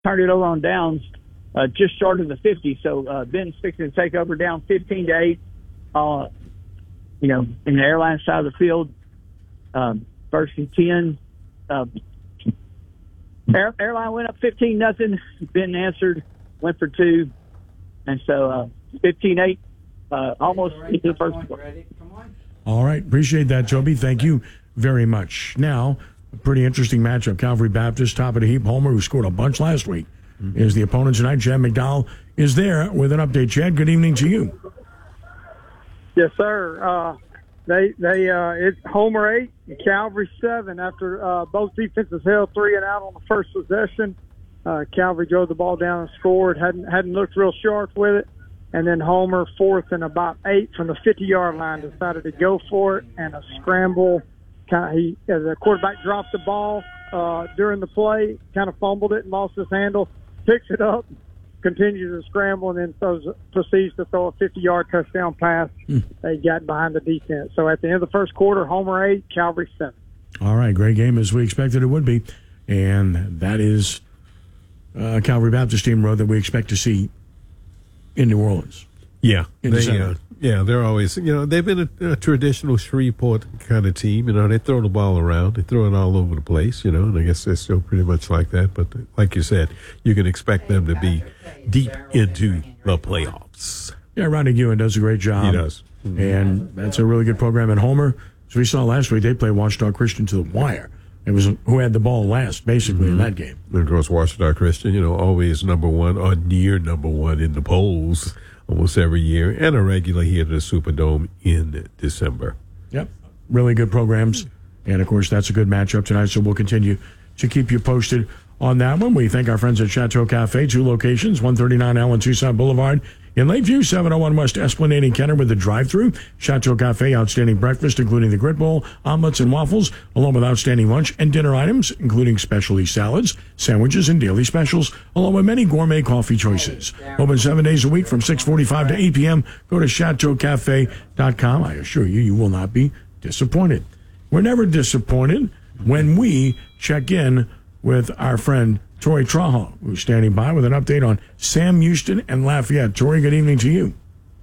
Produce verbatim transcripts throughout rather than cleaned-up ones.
turned it over on downs uh, just short of the fifty. So uh, Benton's fixing to take over down fifteen to eight. Uh, you know, in the Airline side of the field, um, first and ten. Uh, Air, Airline went up fifteen nothing. Benton answered, went for two, and so uh, fifteen eight, uh, almost into the first quarter. All right, appreciate that, Joby. Thank you very much. Now, a pretty interesting matchup. Calvary Baptist, top of the heap. Homer, who scored a bunch last week, mm-hmm. is the opponent tonight. Chad McDowell is there with an update. Chad, good evening to you. Yes, sir. Uh, they they uh, it's Homer eight, Calvary seven. After uh, both defenses held three and out on the first possession, uh, Calvary drove the ball down and scored. hadn't hadn't looked real sharp with it. And then Homer, fourth and about eight from the fifty-yard line, decided to go for it, and a scramble. Kind of, he, the quarterback dropped the ball uh, during the play, kind of fumbled it and lost his handle, picks it up, continues to scramble, and then throws, proceeds to throw a fifty-yard touchdown pass. Mm. They got behind the defense. So at the end of the first quarter, Homer eight, Calvary seven. All right, great game as we expected it would be. And that is uh, Calvary Baptist team road that we expect to see in New Orleans. Yeah. In they, uh, yeah, they're always, you know, they've been a, a traditional Shreveport kind of team. You know, they throw the ball around. They throw it all over the place, you know, and I guess they're still pretty much like that. But like you said, you can expect them to be deep into the playoffs. Yeah, Ronnie Ewan does a great job. He does. Mm-hmm. And that's a really good program. And Homer, as we saw last week, they played Watchdog Christian to the wire. It was who had the ball last, basically, mm-hmm. in that game. And of course, Watchdog Christian, you know, always number one or near number one in the polls almost every year, and a regular here at the Superdome in December. Yep, really good programs. And, of course, that's a good matchup tonight, so we'll continue to keep you posted on that one. We thank our friends at Chateau Cafe, two locations, one thirty-nine Allen Toussaint Boulevard in Lakeview, seven oh one West Esplanade in Kenner with the drive-thru. Chateau Cafe, outstanding breakfast, including the grit bowl, omelets, and waffles, along with outstanding lunch and dinner items, including specialty salads, sandwiches, and daily specials, along with many gourmet coffee choices. Open seven days a week from six forty-five to eight p.m. Go to chateau cafe dot com. I assure you, you will not be disappointed. We're never disappointed when we check in with our friend Tori Traha, who's standing by with an update on Sam Houston and Lafayette. Tori, good evening to you.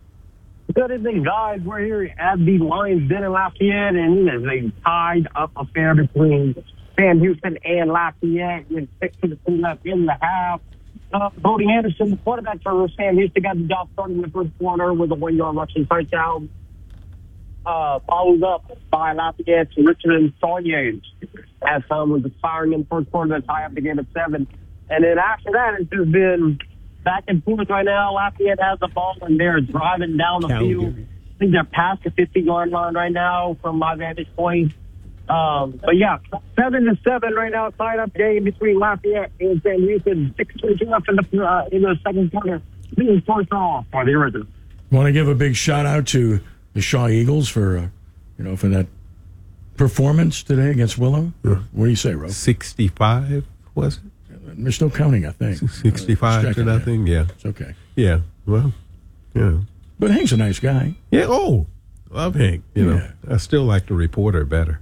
Good evening, guys. We're here at the Lions Den in Lafayette, and as they tied up affair between Sam Houston and Lafayette with six minutes left in the half. Uh, Bodie Anderson, the quarterback for Sam Houston, got the job started in the first quarter with a one-yard rushing touchdown. Uh, followed up by Lafayette's Richard Saunier as Sam was expiring in the first quarter to tie up the game at seven. And then after that, it's just been back and forth right now. Lafayette has the ball, and they're driving down the Calgary. field. I think they're past the fifty-yard line right now from my vantage point. Um, but, yeah, seven to seven right now, tied-up game between Lafayette and Sam Houston. six twenty left in the, uh, in the second quarter. Being forced off by the original. Want to give a big shout-out to the Shaw Eagles for, uh, you know, for that performance today against Willow. Yeah. What do you say, Ro? sixty-five, was it? They're still counting, I think. sixty-five uh, to nothing, there. Yeah. It's okay. Yeah, well, yeah. But Hank's a nice guy. Yeah, oh, love Hank. You Yeah. know, I still like the reporter better.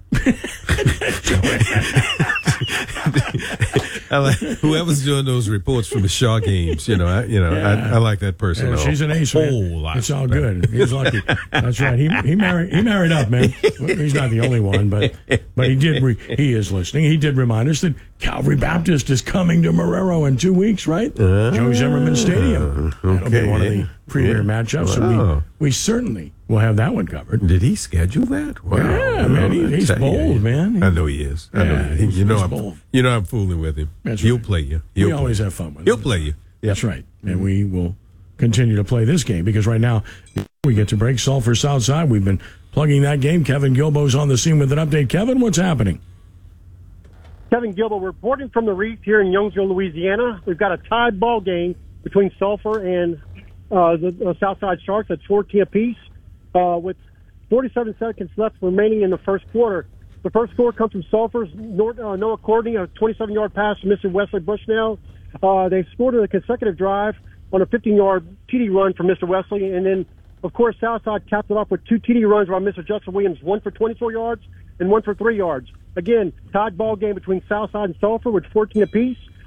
I like, whoever's doing those reports from the Shaw games, you know, I, you know, Yeah. I, I like that person. Yeah, a she's an ace, whole man. lot It's all better. good. He's lucky. That's right. He he married he married up, man. He's not the only one, but but he did. Re, he is listening. He did remind us that Calvary Baptist is coming to Marrero in two weeks, right? Uh, Joe Zimmerman Stadium. That'll be okay. one of the premier Yeah. matchups. So Wow. we we certainly will have that one covered. Did he schedule that? Wow. Yeah, man, he- he's Tell you, bold, man. I know he is. I know Yeah, he, he's- you know, he's I'm, bold. you know, I'm fooling with him. That's He'll right. play you. He'll We play always you. have fun with He'll him. play you. That's right. And we will continue to play this game because right now we get to break Sulphur Southside. We've been plugging that game. Kevin Gilbo's on the scene with an update. Kevin, what's happening? Kevin Gilbo reporting from the Reef here in Youngsville, Louisiana. We've got a tied ball game between Sulphur and uh, the uh, Southside Sharks at fourteen apiece uh, with forty-seven seconds left remaining in the first quarter. The first score comes from Sulphur's uh, Noah Courtney, a twenty-seven-yard pass from Mister Wesley Bushnell. Uh, they scored a consecutive drive on a fifteen-yard T D run from Mister Wesley. And then, of course, Southside capped it off with two T D runs by Mister Justin Williams, one for twenty-four yards and one for three yards. Again, tied ball game between Southside and Sulphur with fourteen apiece.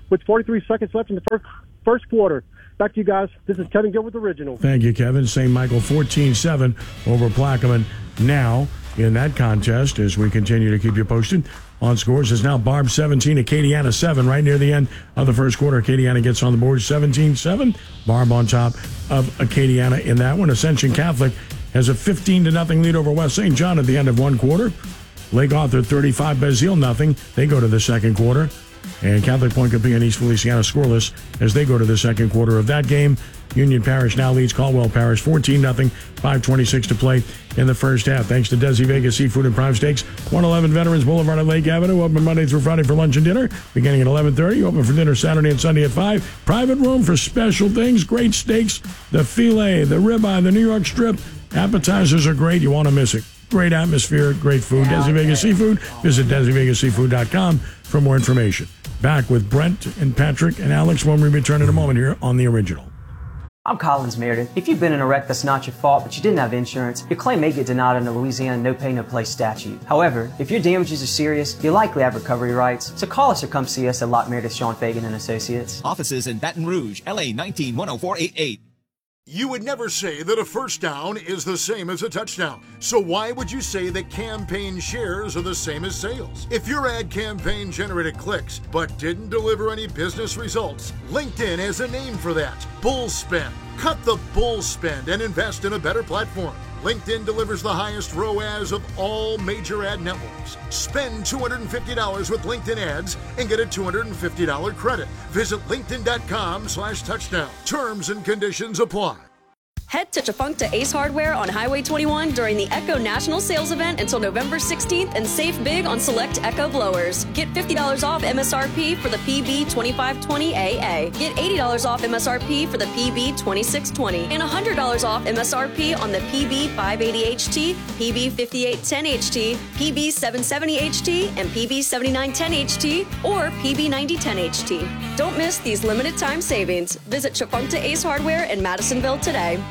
with forty-three seconds left in the first, first quarter. Back to you guys. This is Kevin Gill with the Original. Thank you, Kevin. Saint Michael fourteen seven over Plaquemine now in that contest as we continue to keep you posted on scores. Is now Barb seventeen, Acadiana seven, right near the end of the first quarter. Acadiana gets on the board seventeen seven. Barb on top of Acadiana in that one. Ascension Catholic has a fifteen to nothing lead over West Saint John at the end of one quarter. Lake Arthur thirty-five, Bazille nothing. They go to the second quarter. And Catholic Point Competing and East Feliciana scoreless as they go to the second quarter of that game. Union Parish now leads Caldwell Parish fourteen nothing, five twenty-six to play in the first half. Thanks to Desi Vegas Seafood and Prime Steaks, one eleven Veterans Boulevard at Lake Avenue. Open Monday through Friday for lunch and dinner, beginning at eleven thirty. Open for dinner Saturday and Sunday at five. Private room for special things, great steaks, the filet, the ribeye, the New York strip. Appetizers are great. You want to miss it. Great atmosphere, great food. Desi Vegas Seafood. Visit desi vegas seafood dot com for more information. Back with Brent and Patrick and Alex when we return in a moment here on The Original. I'm Collins Meredith. If you've been in a wreck that's not your fault, but you didn't have insurance, your claim may get denied under Louisiana No Pay No Play statute. However, if your damages are serious, you likely have recovery rights. So call us or come see us at Lock Meredith, Sean Fagan and Associates. Offices in Baton Rouge, L A nineteen one oh four eighty-eight. You would never say that a first down is the same as a touchdown. So why would you say that campaign shares are the same as sales? If your ad campaign generated clicks but didn't deliver any business results, LinkedIn has a name for that. Bull spend. Cut the bull spend and invest in a better platform. LinkedIn delivers the highest R O A S of all major ad networks. Spend two hundred fifty dollars with LinkedIn ads and get a two hundred fifty dollars credit. Visit linkedin.com slash touchdown. Terms and conditions apply. Head to Chafuncta Ace Hardware on Highway twenty-one during the Echo National Sales Event until November sixteenth and save big on select Echo blowers. Get fifty dollars off M S R P for the P B twenty-five twenty A A. Get eighty dollars off M S R P for the P B twenty-six twenty. And one hundred dollars off M S R P on the P B five eighty H T, P B fifty-eight ten H T, P B seven seventy H T, and P B seventy-nine ten H T, or P B ninety ten H T. Don't miss these limited time savings. Visit Chafuncta Ace Hardware in Madisonville today.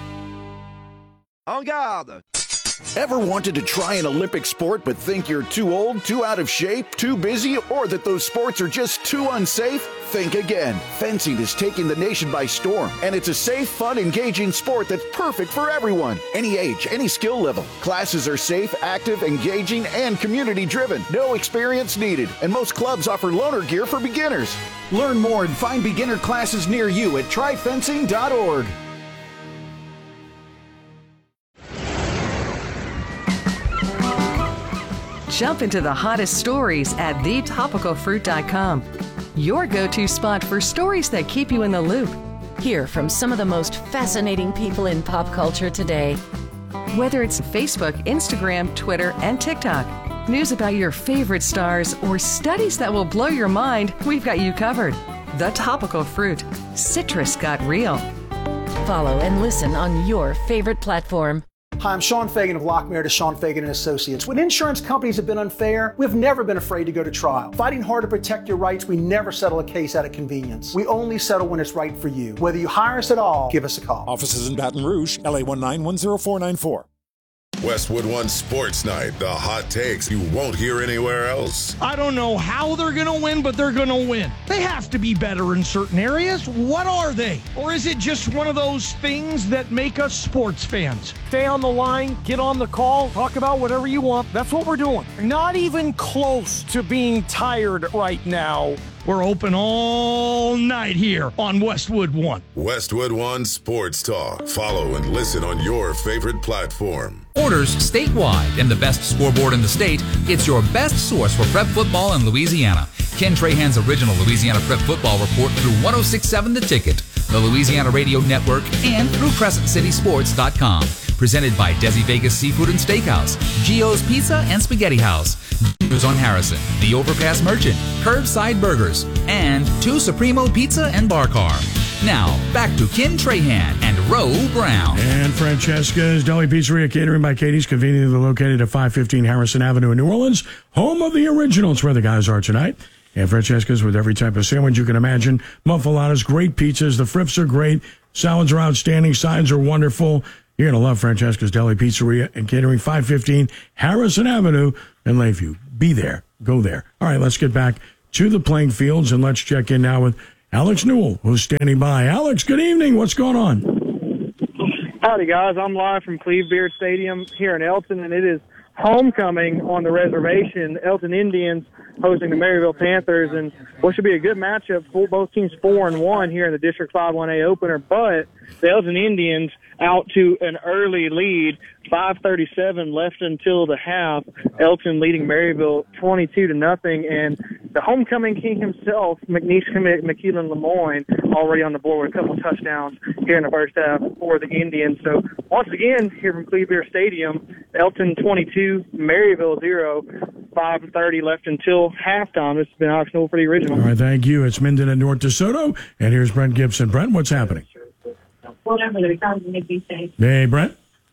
En garde! Ever wanted to try an Olympic sport but think you're too old, too out of shape, too busy, or that those sports are just too unsafe? Think again. Fencing is taking the nation by storm, and it's a safe, fun, engaging sport that's perfect for everyone. Any age, any skill level. Classes are safe, active, engaging, and community-driven. No experience needed, and most clubs offer loaner gear for beginners. Learn more and find beginner classes near you at try fencing dot org. Jump into the hottest stories at the topical fruit dot com. Your go-to spot for stories that keep you in the loop. Hear from some of the most fascinating people in pop culture today. Whether it's Facebook, Instagram, Twitter, and TikTok, news about your favorite stars, or studies that will blow your mind, we've got you covered. The Topical Fruit. Citrus got real. Follow and listen on your favorite platform. Hi, I'm Sean Fagan of Lock Meredith, Sean Fagan and Associates. When insurance companies have been unfair, we've never been afraid to go to trial. Fighting hard to protect your rights, we never settle a case out of convenience. We only settle when it's right for you. Whether you hire us at all, give us a call. Offices in Baton Rouge, L A one nine one zero four nine four. Westwood One Sports Night, the hot takes you won't hear anywhere else. I don't know how they're going to win, but they're going to win. They have to be better in certain areas. What are they? Or is it just one of those things that make us sports fans? Stay on the line, get on the call, talk about whatever you want. That's what we're doing. Not even close to being tired right now. We're open all night here on Westwood One. Westwood One Sports Talk. Follow and listen on your favorite platform. Orders statewide and the best scoreboard in the state. It's your best source for prep football in Louisiana. Ken Trahan's original Louisiana Prep Football Report through one oh six point seven The Ticket, the Louisiana Radio Network, and through Crescent City Sports dot com. Presented by Desi Vegas Seafood and Steakhouse, Gio's Pizza and Spaghetti House, News on Harrison, The Overpass Merchant, Curbside Burgers, and Two Supremo Pizza and Bar Car. Now, back to Ken Trahan and Roe Brown. And Francesca's Deli Pizzeria, catering by Katie's, conveniently located at five fifteen Harrison Avenue in New Orleans, home of the original. It's where the guys are tonight. And Francesca's with every type of sandwich you can imagine. Muffaladas, great pizzas. The frips are great. Salads are outstanding. Sides are wonderful. You're going to love Francesca's Deli Pizzeria and catering, five fifteen Harrison Avenue in Lakeview. Be there. Go there. All right, let's get back to the playing fields, and let's check in now with Alex Newell, who's standing by. Alex, good evening. What's going on? Howdy, guys. I'm live from Cleve Beard Stadium here in Elton, and it is homecoming on the reservation. Elton Indians hosting the Maryville Panthers, and what should be a good matchup for both teams four and one here in the District five one A opener. But the Elton Indians out to an early lead, five thirty-seven left until the half. Elton leading Maryville twenty-two to nothing, and the homecoming king himself, McNeese McKeelan Lemoyne, already on the board with a couple touchdowns here in the first half for the Indians. So once again, here from Cleve Beard Stadium, Elton twenty-two, Maryville zero, five thirty left until halftime. This has been Alex Newell for the original. All right, thank you. It's Minden and North DeSoto, and here's Brent Gibson. Brent, what's happening? Hey, Brent.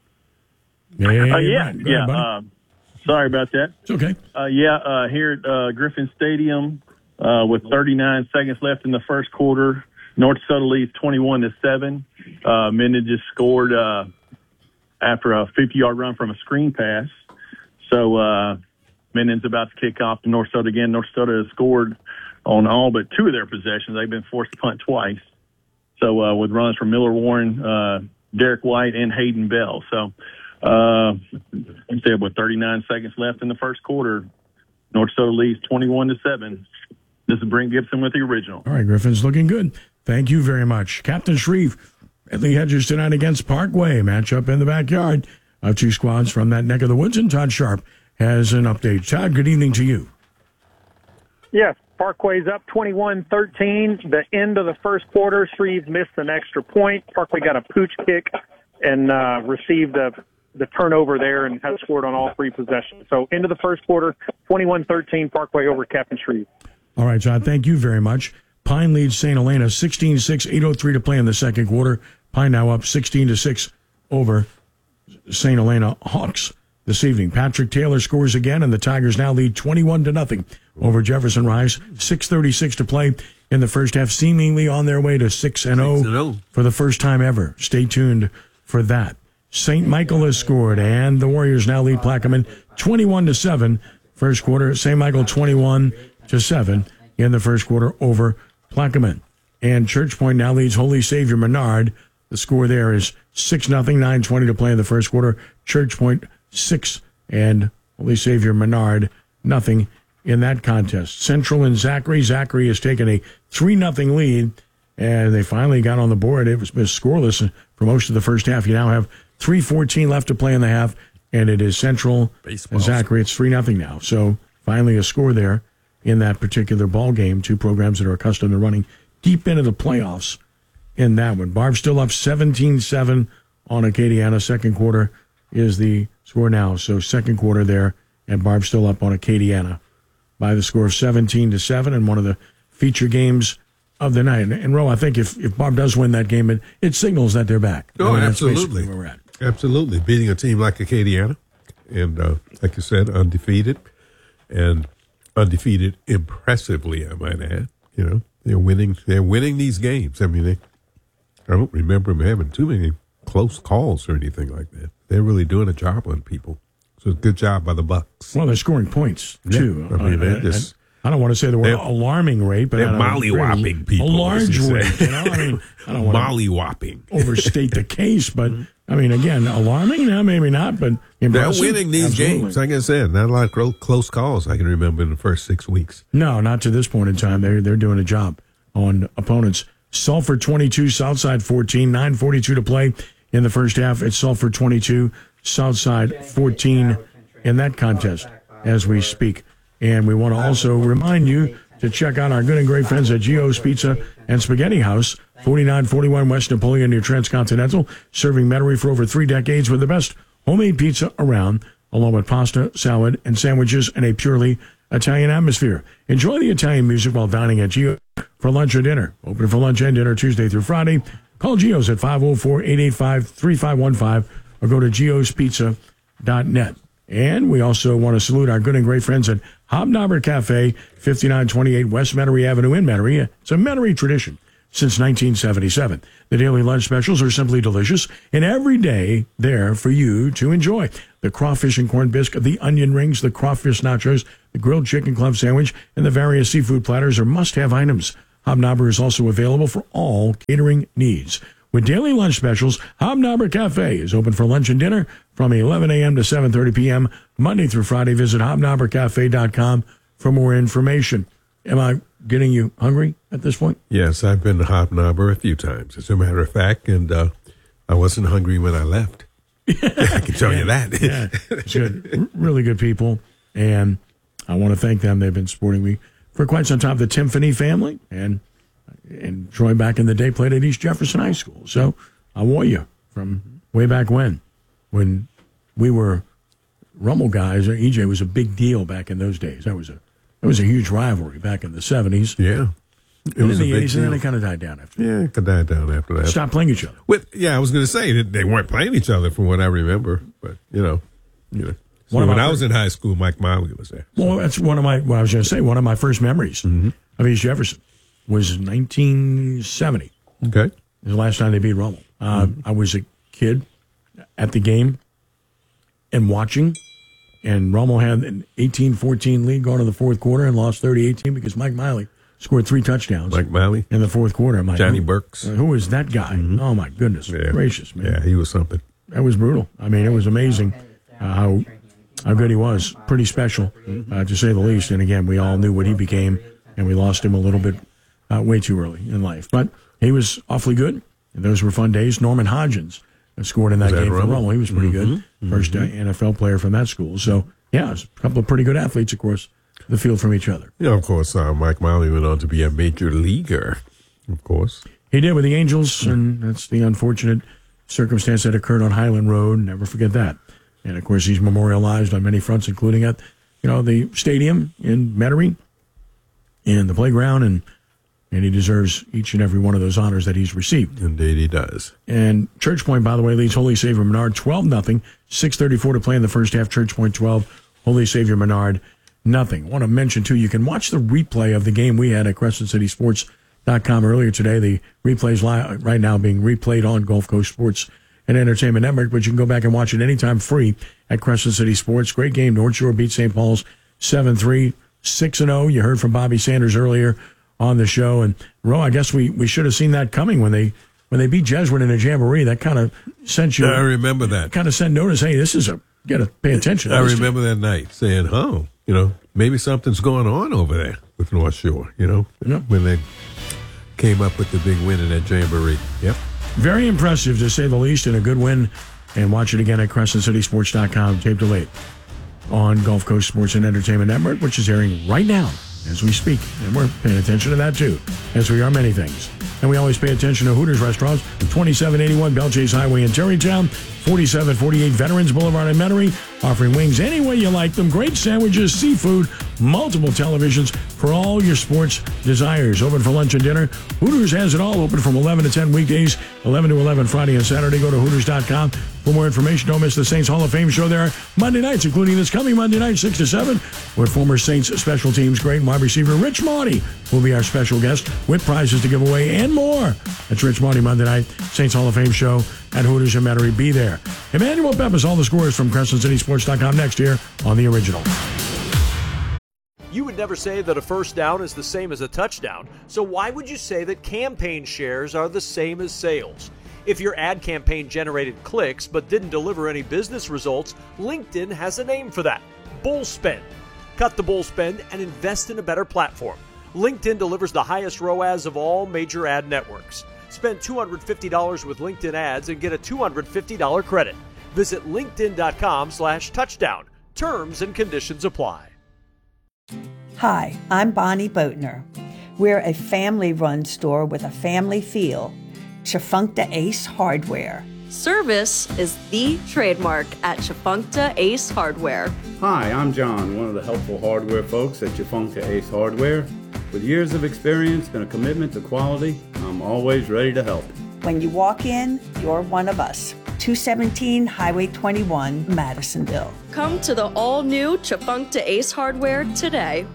Hey, uh, yeah, Brent. yeah. Ahead, uh, sorry about that. It's okay. Uh, yeah, uh, here at uh, Griffin Stadium, uh, with thirty-nine seconds left in the first quarter, North DeSoto leads twenty-one to seven. Uh, Minden just scored uh, after a fifty-yard run from a screen pass. So uh, Minden's about to kick off to North DeSoto again. North DeSoto has scored on all but two of their possessions. They've been forced to punt twice. So uh, with runs from Miller Warren, uh, Derek White, and Hayden Bell. So uh, instead, with thirty-nine seconds left in the first quarter, North DeSoto leads twenty-one to seven. This is Brent Gibson with the original. All right, Griffin's looking good. Thank you very much. Captain Shreve, Bentley Hedges tonight against Parkway. Matchup in the backyard of two squads from that neck of the woods, and Todd Sharp has an update. Todd, good evening to you. Yes, Parkway's up twenty-one thirteen. The end of the first quarter, Shreve missed an extra point. Parkway got a pooch kick and uh, received a, the turnover there and has scored on all three possessions. So into the first quarter, twenty-one thirteen, Parkway over Captain Shreve. All right, Todd, thank you very much. Pine leads Saint Helena sixteen six, eight oh three to play in the second quarter. Pine now up sixteen to six over Saint Helena Hawks this evening. Patrick Taylor scores again, and the Tigers now lead twenty-one to nothing over Jefferson Rise. six thirty-six to play in the first half, seemingly on their way to six and oh for the first time ever. Stay tuned for that. Saint Michael has scored, and the Warriors now lead Plaquemine twenty-one to seven. First quarter, Saint Michael twenty-one to seven in the first quarter over Plaquemine. And Church Point now leads Holy Savior Menard. The score there is six nothing, nine twenty to play in the first quarter. Church Point six and Holy Savior Menard nothing in that contest. Central and Zachary. Zachary has taken a three nothing lead, and they finally got on the board. It was scoreless for most of the first half. You now have three fourteen left to play in the half, and it is Central Baseball. and Zachary. It's three nothing now. So finally a score there in that particular ball game. Two programs that are accustomed to running deep into the playoffs in that one. Barb still up seventeen seven on Acadiana. Second quarter is the score now. So second quarter there, and Barb still up on Acadiana by the score of seventeen to seven, and one of the feature games of the night. And, and Ro, I think if, if Barb does win that game, it, it signals that they're back. Oh, I mean, that's absolutely. basically where we're at. Absolutely. Beating a team like Acadiana, and uh, like you said, undefeated, and undefeated impressively, I might add. You know, they're winning. They're winning these games. I mean, they, I don't remember them having too many close calls or anything like that. They're really doing a job on people. So good job by the Bucks. Well, they're scoring points too. Yeah, I mean, they're I, just. I don't want to say the word alarming rate, but they're I don't know, mollywopping people. A large rate, you know. I mean, I don't want mollywopping. overstate the case, but I mean, again, alarming. No, maybe not, but impressive. They're winning these Absolutely. games. Like I said, not a lot of close calls I can remember in the first six weeks. No, not to this point in time. They're they're doing a job on opponents. Sulphur twenty-two, Southside fourteen, nine forty-two to play in the first half. It's Sulphur twenty-two, Southside fourteen in that contest as we speak. And we want to also remind you to check out our good and great friends at Gio's Pizza and Spaghetti House, forty-nine forty-one West Napoleon near Transcontinental, serving Metairie for over three decades with the best homemade pizza around, along with pasta, salad, and sandwiches in a purely Italian atmosphere. Enjoy the Italian music while dining at Gio for lunch or dinner. Open for lunch and dinner Tuesday through Friday. Call Gio's at five oh four, eight eight five, three five one five or go to gios pizza dot net. And we also want to salute our good and great friends at Hobnobber Cafe, fifty-nine twenty-eight West Metairie Avenue in Metairie. It's a Metairie tradition since nineteen seventy-seven. The daily lunch specials are simply delicious and every day there for you to enjoy. The crawfish and corn biscuit, the onion rings, the crawfish nachos, the grilled chicken club sandwich, and the various seafood platters are must-have items. Hobnobber is also available for all catering needs. With daily lunch specials, Hobnobber Cafe is open for lunch and dinner from eleven a.m. to seven thirty p.m. Monday through Friday. Visit hobnobber cafe dot com for more information. Am I getting you hungry at this point? Yes, I've been to Hobnobber a few times, as a matter of fact, and uh, I wasn't hungry when I left. I can tell yeah, you that. Yeah, it's good. Really good people, and I want to thank them. They've been supporting me for quite some time. The Timpany family, and and Troy back in the day played at East Jefferson High School. So I wore you from way back when, when we were Rummel guys. E J was a big deal back in those days. That was a that was a huge rivalry back in the seventies. Yeah. It was in the eighties, and then they kind of died down after that. Yeah, it died down after that. Stopped playing each other. With, yeah, I was going to say that they weren't playing each other from what I remember, but you know, you know. So when I was in high school, Mike Miley was there. So. Well, that's one of my. What I was going to say, one of my first memories mm-hmm. of East Jefferson was nineteen seventy. Okay, it was the last time they beat Rummel. Uh, mm-hmm. I was a kid at the game and watching, and Rummel had an eighteen fourteen lead going to the fourth quarter and lost thirty eighteen because Mike Miley scored three touchdowns. Mike Miley in the fourth quarter. I'm like, Johnny who, Burks. Uh, who is that guy? Mm-hmm. Oh my goodness yeah. gracious, man! Yeah, he was something. That was brutal. I mean, it was amazing uh, how how good he was. Pretty special, uh, to say the least. And again, we all knew what he became, and we lost him a little bit uh, way too early in life. But he was awfully good, and those were fun days. Norman Hodgins scored in that, that game Rummel? for Rummel. He was pretty mm-hmm. good. Mm-hmm. First uh, N F L player from that school. So, yeah, a couple of pretty good athletes, of course, the field from each other. Yeah, of course, uh, Mike Miley went on to be a major leaguer, of course. He did with the Angels, and that's the unfortunate circumstance that occurred on Highland Road. Never forget that. And, of course, he's memorialized on many fronts, including at, you know, the stadium in Metairie, in the playground, and and he deserves each and every one of those honors that he's received. Indeed he does. And Church Point, by the way, leads Holy Savior Menard twelve nothing. six thirty-four to play in the first half. Church Point twelve, Holy Savior Menard nothing. I want to mention, too, you can watch the replay of the game we had at Crescent City Sports dot com earlier today. The replay is li- right now being replayed on Gulf Coast Sports and Entertainment Network, but you can go back and watch it anytime free at Crescent City Sports. Great game. North Shore beat Saint Paul's seven three, six and oh. You heard from Bobby Sanders earlier on the show. And, Ro, I guess we, we should have seen that coming when they when they beat Jesuit in a jamboree. That kind of sent you. I remember that. Kind of sent notice, hey, this is a, got to pay attention. I remember that night saying, oh, you know, maybe something's going on over there with North Shore, you know, yeah. when they came up with the big win in that jamboree. Yep. Very impressive, to say the least, and a good win. And watch it again at Crescent City Sports dot com, tape delayed, on Gulf Coast Sports and Entertainment Network, which is airing right now as we speak. And we're paying attention to that, too, as we are many things. And we always pay attention to Hooters restaurants, twenty-seven eighty-one Belle Chase Highway in Terrytown, forty-seven forty-eight Veterans Boulevard in Metairie, offering wings any way you like them, great sandwiches, seafood, multiple televisions for all your sports desires. Open for lunch and dinner. Hooters has it all, open from eleven to ten weekdays, eleven to eleven Friday and Saturday. Go to Hooters dot com for more information. Don't miss the Saints Hall of Fame show there Monday nights, including this coming Monday night, six to seven, with former Saints special teams great wide receiver Rich Maudie will be our special guest with prizes to give away and more. That's Rich Maudie Monday night, Saints Hall of Fame show at Hooters in Metairie. Be there. Emmanuel Peppers, all the scores from Crescent City Sports dot com next year on The Original. You would never say that a first down is the same as a touchdown, so why would you say that campaign shares are the same as sales? If your ad campaign generated clicks but didn't deliver any business results, LinkedIn has a name for that: bull spend. Cut the bull spend and invest in a better platform. LinkedIn delivers the highest R O A S of all major ad networks. Spend two hundred fifty dollars with LinkedIn ads and get a two hundred fifty dollars credit. Visit linkedin dot com slash touchdown. Terms and conditions apply. Hi, I'm Bonnie Boatner. We're a family-run store with a family feel. Tchefuncte Ace Hardware. Service is the trademark at Tchefuncte Ace Hardware. Hi, I'm John, one of the helpful hardware folks at Tchefuncte Ace Hardware. With years of experience and a commitment to quality, I'm always ready to help. When you walk in, you're one of us. two seventeen Highway twenty-one, Madisonville. Come to the all-new Tchefuncte Ace Hardware today.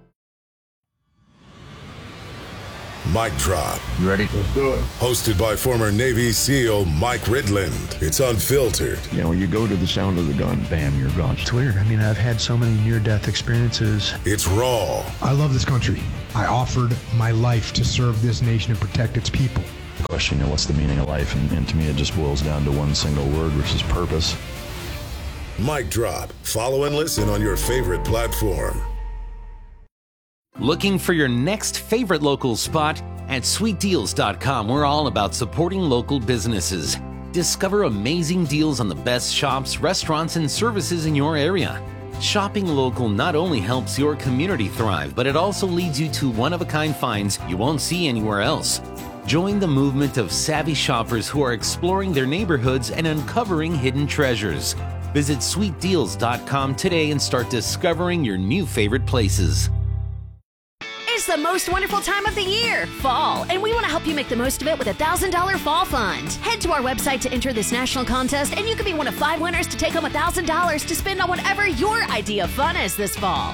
Mic Drop. You ready? Let's do it. Hosted by former Navy SEAL Mike Ridland. It's unfiltered. You know, when you go to the sound of the gun, bam, you're gone. It's weird. I mean, I've had so many near-death experiences. It's raw. I love this country. I offered my life to serve this nation and protect its people. Question, you know, what's the meaning of life? And, and to me, it just boils down to one single word, which is purpose. Mic drop. Follow and listen on your favorite platform. Looking for your next favorite local spot? At sweet deals dot com, we're all about supporting local businesses. Discover amazing deals on the best shops, restaurants, and services in your area. Shopping local not only helps your community thrive, but it also leads you to one-of-a-kind finds you won't see anywhere else. Join the movement of savvy shoppers who are exploring their neighborhoods and uncovering hidden treasures. Visit sweet deals dot com today and start discovering your new favorite places. It's the most wonderful time of the year, fall, and we want to help you make the most of it with a one thousand dollars Fall Fund. Head to our website to enter this national contest, and you could be one of five winners to take home one thousand dollars to spend on whatever your idea of fun is this fall.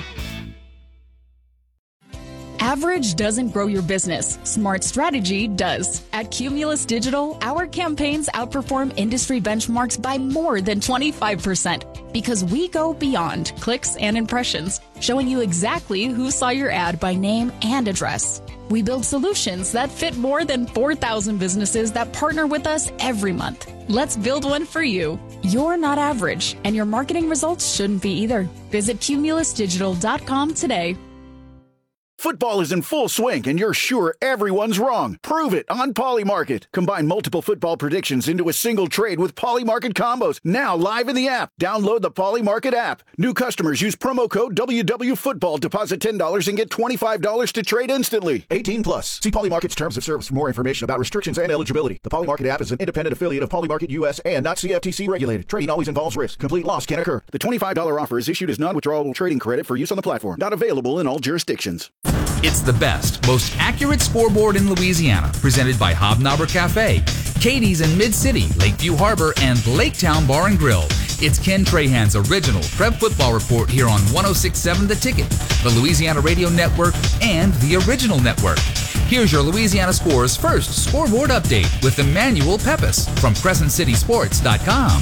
Average doesn't grow your business. Smart strategy does. At Cumulus Digital, our campaigns outperform industry benchmarks by more than twenty-five percent because we go beyond clicks and impressions, showing you exactly who saw your ad by name and address. We build solutions that fit more than four thousand businesses that partner with us every month. Let's build one for you. You're not average, and your marketing results shouldn't be either. Visit cumulus digital dot com today. Football is in full swing, and you're sure everyone's wrong. Prove it on Polymarket. Combine multiple football predictions into a single trade with Polymarket combos. Now live in the app. Download the Polymarket app. New customers use promo code W W Football. Deposit ten dollars and get twenty-five dollars to trade instantly. eighteen plus. See Polymarket's terms of service for more information about restrictions and eligibility. The Polymarket app is an independent affiliate of Polymarket U S and not C F T C regulated. Trading always involves risk. Complete loss can occur. The twenty-five dollars offer is issued as non-withdrawable trading credit for use on the platform. Not available in all jurisdictions. It's the best, most accurate scoreboard in Louisiana, presented by Hobnobber Cafe, Katie's in Mid-City, Lakeview Harbor, and Laketown Bar and Grill. It's Ken Trahan's original Prep Football Report here on one oh six point seven The Ticket, the Louisiana Radio Network, and the Original Network. Here's your Louisiana Scores first scoreboard update with Emmanuel Pepis from Crescent City Sports dot com.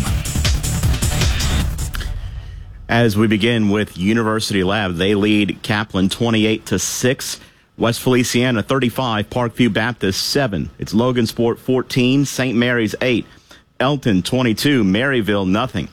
As we begin with University Lab, they lead Kaplan twenty-eight to six. West Feliciana thirty-five, Parkview Baptist seven. It's Logansport fourteen, Saint Mary's eight. Elton twenty-two, Maryville nothing.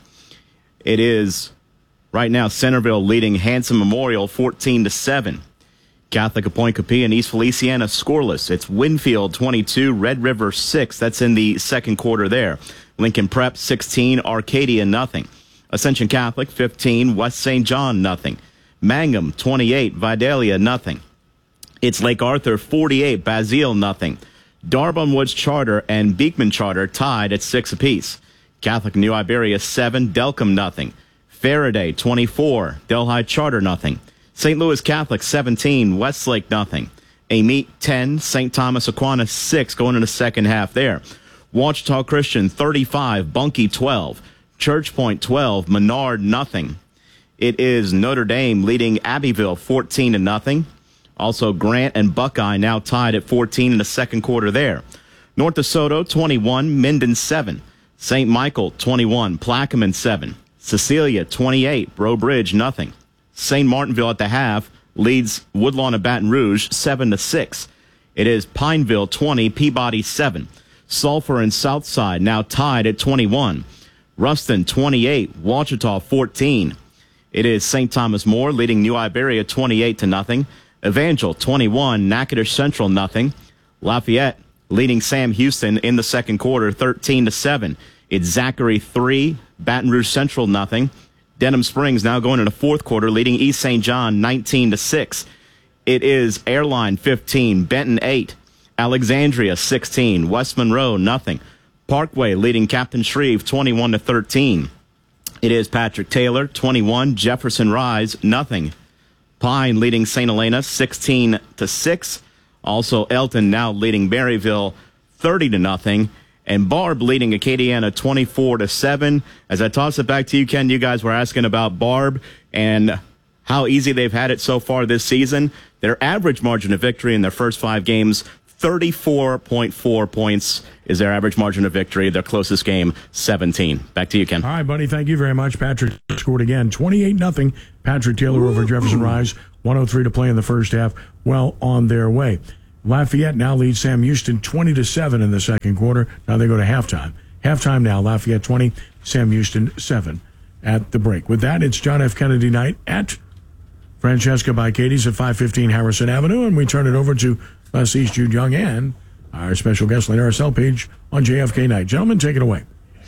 It is right now Centerville leading Hanson Memorial fourteen to seven. Catholic of Point Capilla and East Feliciana scoreless. It's Winfield twenty-two, Red River six. That's in the second quarter there. Lincoln Prep sixteen, Arcadia nothing. Ascension Catholic fifteen, West Saint John nothing. Mangum twenty-eight, Vidalia nothing. It's Lake Arthur forty-eight, Basile nothing. Darbon Woods Charter and Beekman Charter tied at six apiece. Catholic New Iberia seven, Delcom nothing. Faraday twenty-four, Delhi Charter nothing. Saint Louis Catholic seventeen, Westlake nothing. Amite ten, Saint Thomas Aquinas six going in the second half there. Ouachita Christian thirty-five, Bunkie twelve. Church Point twelve, Menard nothing. It is Notre Dame leading Abbeville fourteen to nothing. Also Grant and Buckeye now tied at fourteen in the second quarter there. North DeSoto twenty-one, Minden seven. Saint Michael twenty-one, Plaquemine seven. Cecilia twenty-eight, Breaux Bridge nothing. Saint Martinville at the half leads Woodlawn of Baton Rouge seven to six. It is Pineville twenty, Peabody seven. Sulphur and Southside now tied at twenty-one. Ruston twenty-eight, Ouachita fourteen. It is Saint Thomas More leading New Iberia twenty-eight to nothing. Evangel twenty-one, Natchitoches Central nothing. Lafayette leading Sam Houston in the second quarter thirteen to seven. It's Zachary three, Baton Rouge Central nothing. Denham Springs now going in the fourth quarter leading East Saint John nineteen to six. It is Airline fifteen, Benton eight. Alexandria sixteen, West Monroe nothing. Parkway leading Captain Shreve twenty-one to thirteen. It is Patrick Taylor twenty-one, Jefferson Rise nothing. Pine leading Saint Helena sixteen to six. Also Elton now leading Maryville thirty to nothing. And Barb leading Acadiana twenty-four to seven. As I toss it back to you, Ken, you guys were asking about Barb and how easy they've had it so far this season. Their average margin of victory in their first five games, thirty-four point four points is their average margin of victory. Their closest game, seventeen. Back to you, Ken. All right, buddy. Thank you very much. Patrick scored again, twenty-eight nothing. Patrick Taylor over Jefferson Rise. one oh three to play in the first half, well on their way. Lafayette now leads Sam Houston twenty to seven in the second quarter. Now they go to halftime. Halftime now, Lafayette twenty, Sam Houston seven at the break. With that, it's John F. Kennedy night at Francesca by Katie's at five fifteen Harrison Avenue, and we turn it over to Les East Jude Young and our special guest, Lane R S L Page, on J F K night. Gentlemen, take it away.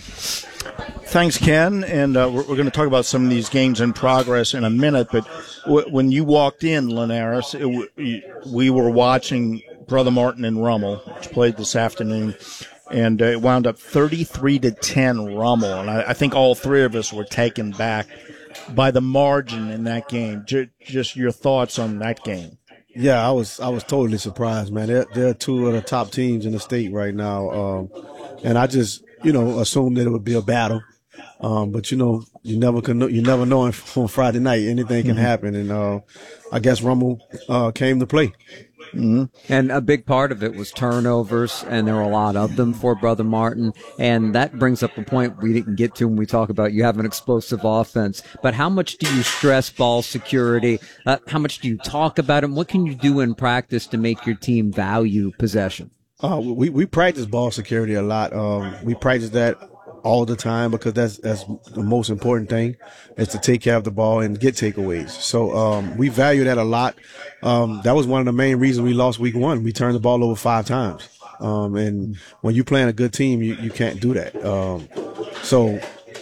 Thanks, Ken, and uh, we're, we're going to talk about some of these games in progress in a minute, but w- when you walked in, Linares, it w- we were watching Brother Martin and Rummel, which played this afternoon, and uh, it wound up thirty-three to ten Rummel, and I, I think all three of us were taken back by the margin in that game. J- just your thoughts on that game. Yeah, I was I was totally surprised, man. They're, they're two of the top teams in the state right now, um, and I just, you know, assumed that it would be a battle. Um, but you know, you never can know, you never know on Friday night, anything can happen. And, uh, I guess Rummel, uh, came to play. Mm-hmm. And a big part of it was turnovers, and there were a lot of them for Brother Martin. And that brings up a point we didn't get to when we talk about you have an explosive offense. But how much do you stress ball security? Uh, how much do you talk about it? What can you do in practice to make your team value possession? Uh, we, we practice ball security a lot. Um, we practice that all the time because that's that's the most important thing is to take care of the ball and get takeaways. So um, we value that a lot. Um, that was one of the main reasons we lost week one. We turned the ball over five times. Um, and when you're playing a good team, you, you can't do that. Um, so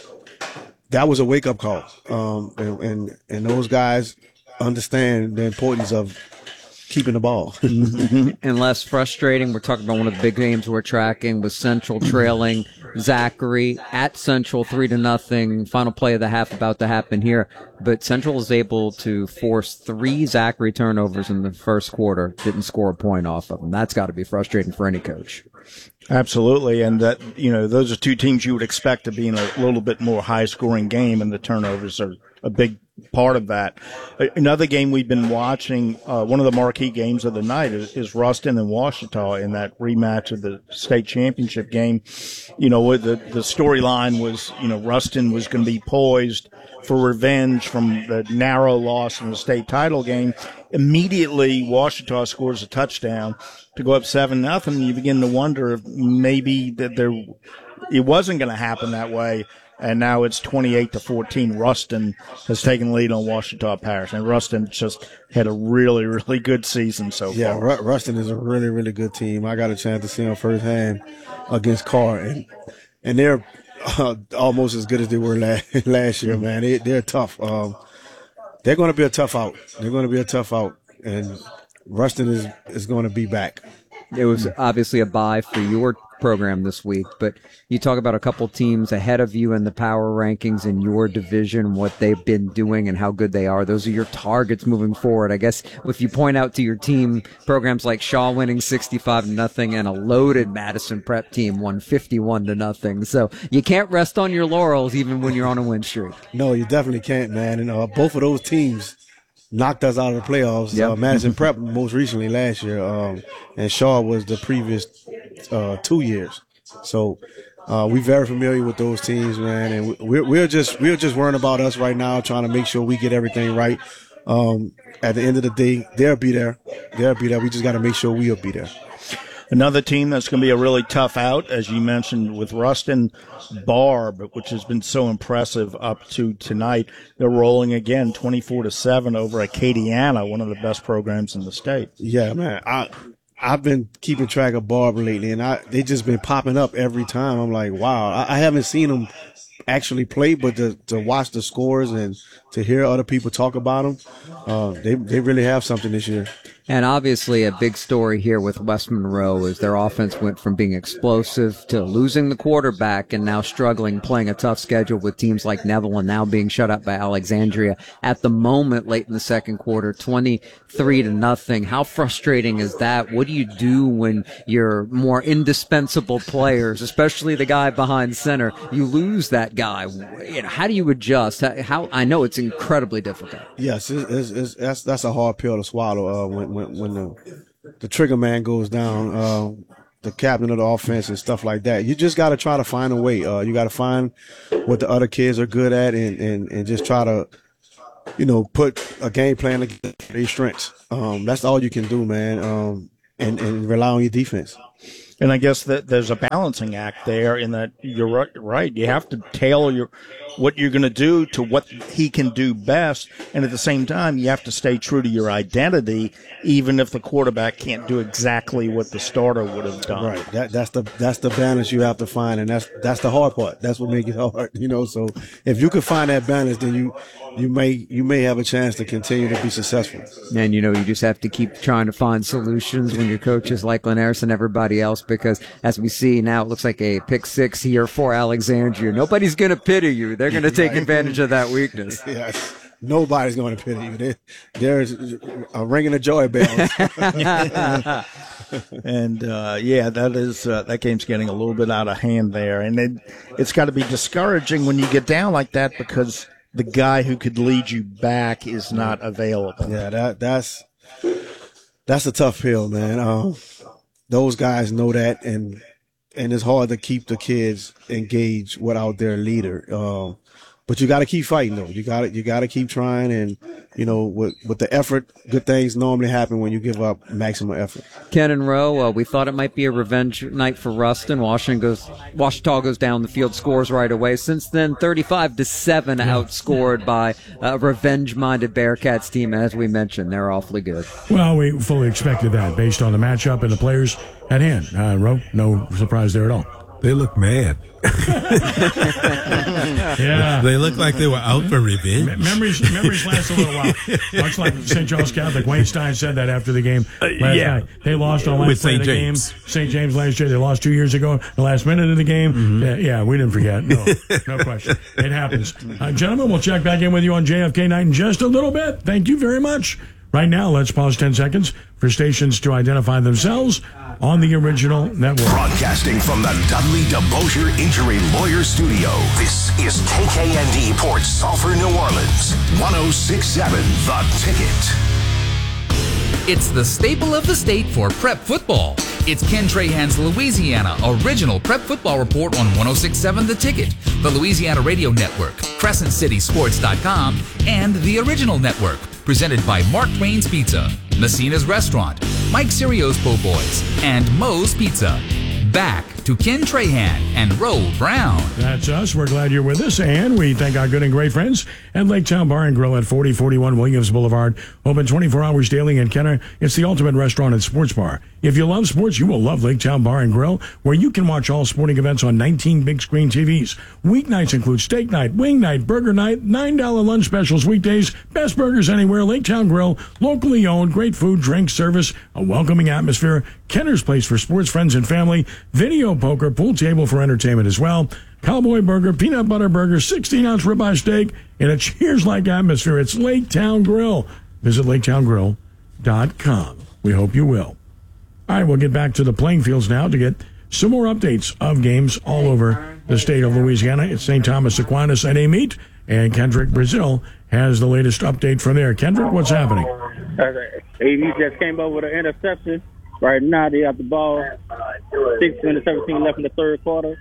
that was a wake-up call. Um, and, and, and those guys understand the importance of keeping the ball. And less frustrating, we're talking about one of the big games we're tracking with Central trailing Zachary at Central three to nothing. Final play of the half about to happen here. But Central is able to force three Zachary turnovers in the first quarter. Didn't score a point off of them. That's got to be frustrating for any coach. Absolutely, and that, you know, those are two teams you would expect to be in a little bit more high-scoring game, and the turnovers are a big part of that. Another game we've been watching, uh, one of the marquee games of the night is, is Ruston and Ouachita in that rematch of the state championship game. You know, the, the storyline was, you know, Ruston was going to be poised for revenge from the narrow loss in the state title game. Immediately, Ouachita scores a touchdown to go up seven nothing. You begin to wonder if maybe that there, it wasn't going to happen that way. And now it's twenty-eight to fourteen. Ruston has taken the lead on Ouachita Parish. And Ruston just had a really, really good season so yeah, far. Yeah, Ruston is a really, really good team. I got a chance to see them firsthand against Carr. And, and they're uh, almost as good as they were last, last year, man. They, they're tough. Um, they're going to be a tough out. They're going to be a tough out. And Ruston is, is going to be back. It was obviously a bye for your program this week, but you talk about a couple teams ahead of you in the power rankings in your division, what they've been doing and how good they are. Those are your targets moving forward. I guess if you point out to your team programs like Shaw winning sixty-five to nothing and a loaded Madison Prep team won fifty-one to nothing. So you can't rest on your laurels even when you're on a win streak. No, you definitely can't, man. And uh, both of those teams knocked us out of the playoffs. Yep. Uh, Madison Prep most recently last year, um, and Shaw was the previous uh, two years. So uh, we're very familiar with those teams, man, and we're we're just we're just worrying about us right now, trying to make sure we get everything right. Um, at the end of the day, they'll be there. They'll be there. We just got to make sure we'll be there. Another team that's going to be a really tough out, as you mentioned, with Ruston, Barb, which has been so impressive up to tonight. They're rolling again, twenty-four to seven over Acadiana, one of the best programs in the state. Yeah, man. I I've been keeping track of Barb lately, and I they just been popping up every time. I'm like, wow. I, I haven't seen them actually play, but to to watch the scores and to hear other people talk about them, uh, they they really have something this year. And obviously a big story here with West Monroe is their offense went from being explosive to losing the quarterback and now struggling, playing a tough schedule with teams like Neville and now being shut out by Alexandria at the moment late in the second quarter, twenty-three to nothing. How frustrating is that? What do you do when your more indispensable players, especially the guy behind center, you lose that guy? You know, how do you adjust? How, how I know it's incredibly difficult. Yes, it's, it's, it's, that's that's a hard pill to swallow uh, when when, when the the trigger man goes down, uh, the captain of the offense and stuff like that. You just got to try to find a way. Uh, you got to find what the other kids are good at and, and, and just try to you know, put a game plan against their strengths. Um, that's all you can do, man, um, and, and rely on your defense. And I guess that there's a balancing act there in that you're right. right. You have to tailor your, what you're going to do to what he can do best. And at the same time, you have to stay true to your identity, even if the quarterback can't do exactly what the starter would have done. Right. That, that's the, that's the balance you have to find. And that's, that's the hard part. That's what makes it hard, you know, so if you can find that balance, then you, you may, you may have a chance to continue to be successful. And, you know, you just have to keep trying to find solutions when your coach is like Linares and everybody else, because as we see now, it looks like a pick six here for Alexandria. Nobody's going to pity you. They're going to take advantage of that weakness. Yes. Nobody's going to pity you. There, there's a ringing of joy bells. And, uh, yeah, that is, uh, that game's getting a little bit out of hand there. And it, it's got to be discouraging when you get down like that, because the guy who could lead you back is not available. Yeah, that, that's, that's a tough pill, man. Um, those guys know that, and, and it's hard to keep the kids engaged without their leader. Um, But you got to keep fighting, though. You got to you got to keep trying, and you know, with with the effort, good things normally happen when you give up maximum effort. Ken and Rowe, uh, we thought it might be a revenge night for Ruston. Washington goes, Washita goes down the field, scores right away. Since then, thirty-five to seven, outscored by a revenge-minded Bearcats team. As we mentioned, they're awfully good. Well, we fully expected that based on the matchup and the players at hand. Uh, Rowe, no surprise there at all. They look mad. Yeah, they look like they were out for revenge. M- memories, memories last a little while. Much like Saint Charles Catholic. Wayne Stein said that after the game last uh, yeah. night. They lost on last With play of the game. Saint James last year. They lost two years ago. The last minute of the game. Mm-hmm. Yeah, yeah, we didn't forget. No, no question. It happens. Uh, gentlemen, we'll check back in with you on J F K night in just a little bit. Thank you very much. Right now, let's pause ten seconds for stations to identify themselves on the original network. Broadcasting from the Dudley DeBosier Injury Lawyer Studio, this is K K N D Port Sulphur, New Orleans, one oh six point seven The Ticket. It's the staple of the state for prep football. It's Ken Trahan's Louisiana Original Prep Football Report on one oh six point seven The Ticket, the Louisiana Radio Network, Crescent City Sports dot com, and the Original Network. Presented by Mark Twain's Pizza, Messina's Restaurant, Mike Sirio's Po' Boys, and Moe's Pizza. Back to Ken Trahan and Roe Brown. That's us. We're glad you're with us, and we thank our good and great friends at Lake Town Bar and Grill at forty forty-one Williams Boulevard. Open twenty-four hours daily in Kenner. It's the ultimate restaurant and sports bar. If you love sports, you will love Lake Town Bar and Grill, where you can watch all sporting events on nineteen big screen T Vs. Weeknights include steak night, wing night, burger night, nine dollar lunch specials weekdays, best burgers anywhere, Lake Town Grill, locally owned, great food, drink, service, a welcoming atmosphere, Kenner's place for sports friends and family, video poker, pool table for entertainment as well, cowboy burger, peanut butter burger, sixteen ounce ribeye steak, and a cheers-like atmosphere. It's Lake Town Grill. Visit lake town grill dot com. We hope you will. All right, we'll get back to the playing fields now to get some more updates of games all over the state of Louisiana. It's Saint Thomas Aquinas N A Meet, and Kendrick Brazil has the latest update from there. Kendrick, what's happening? A V just came up with an interception. Right now, they have the ball. six minutes, seventeen left in the third quarter.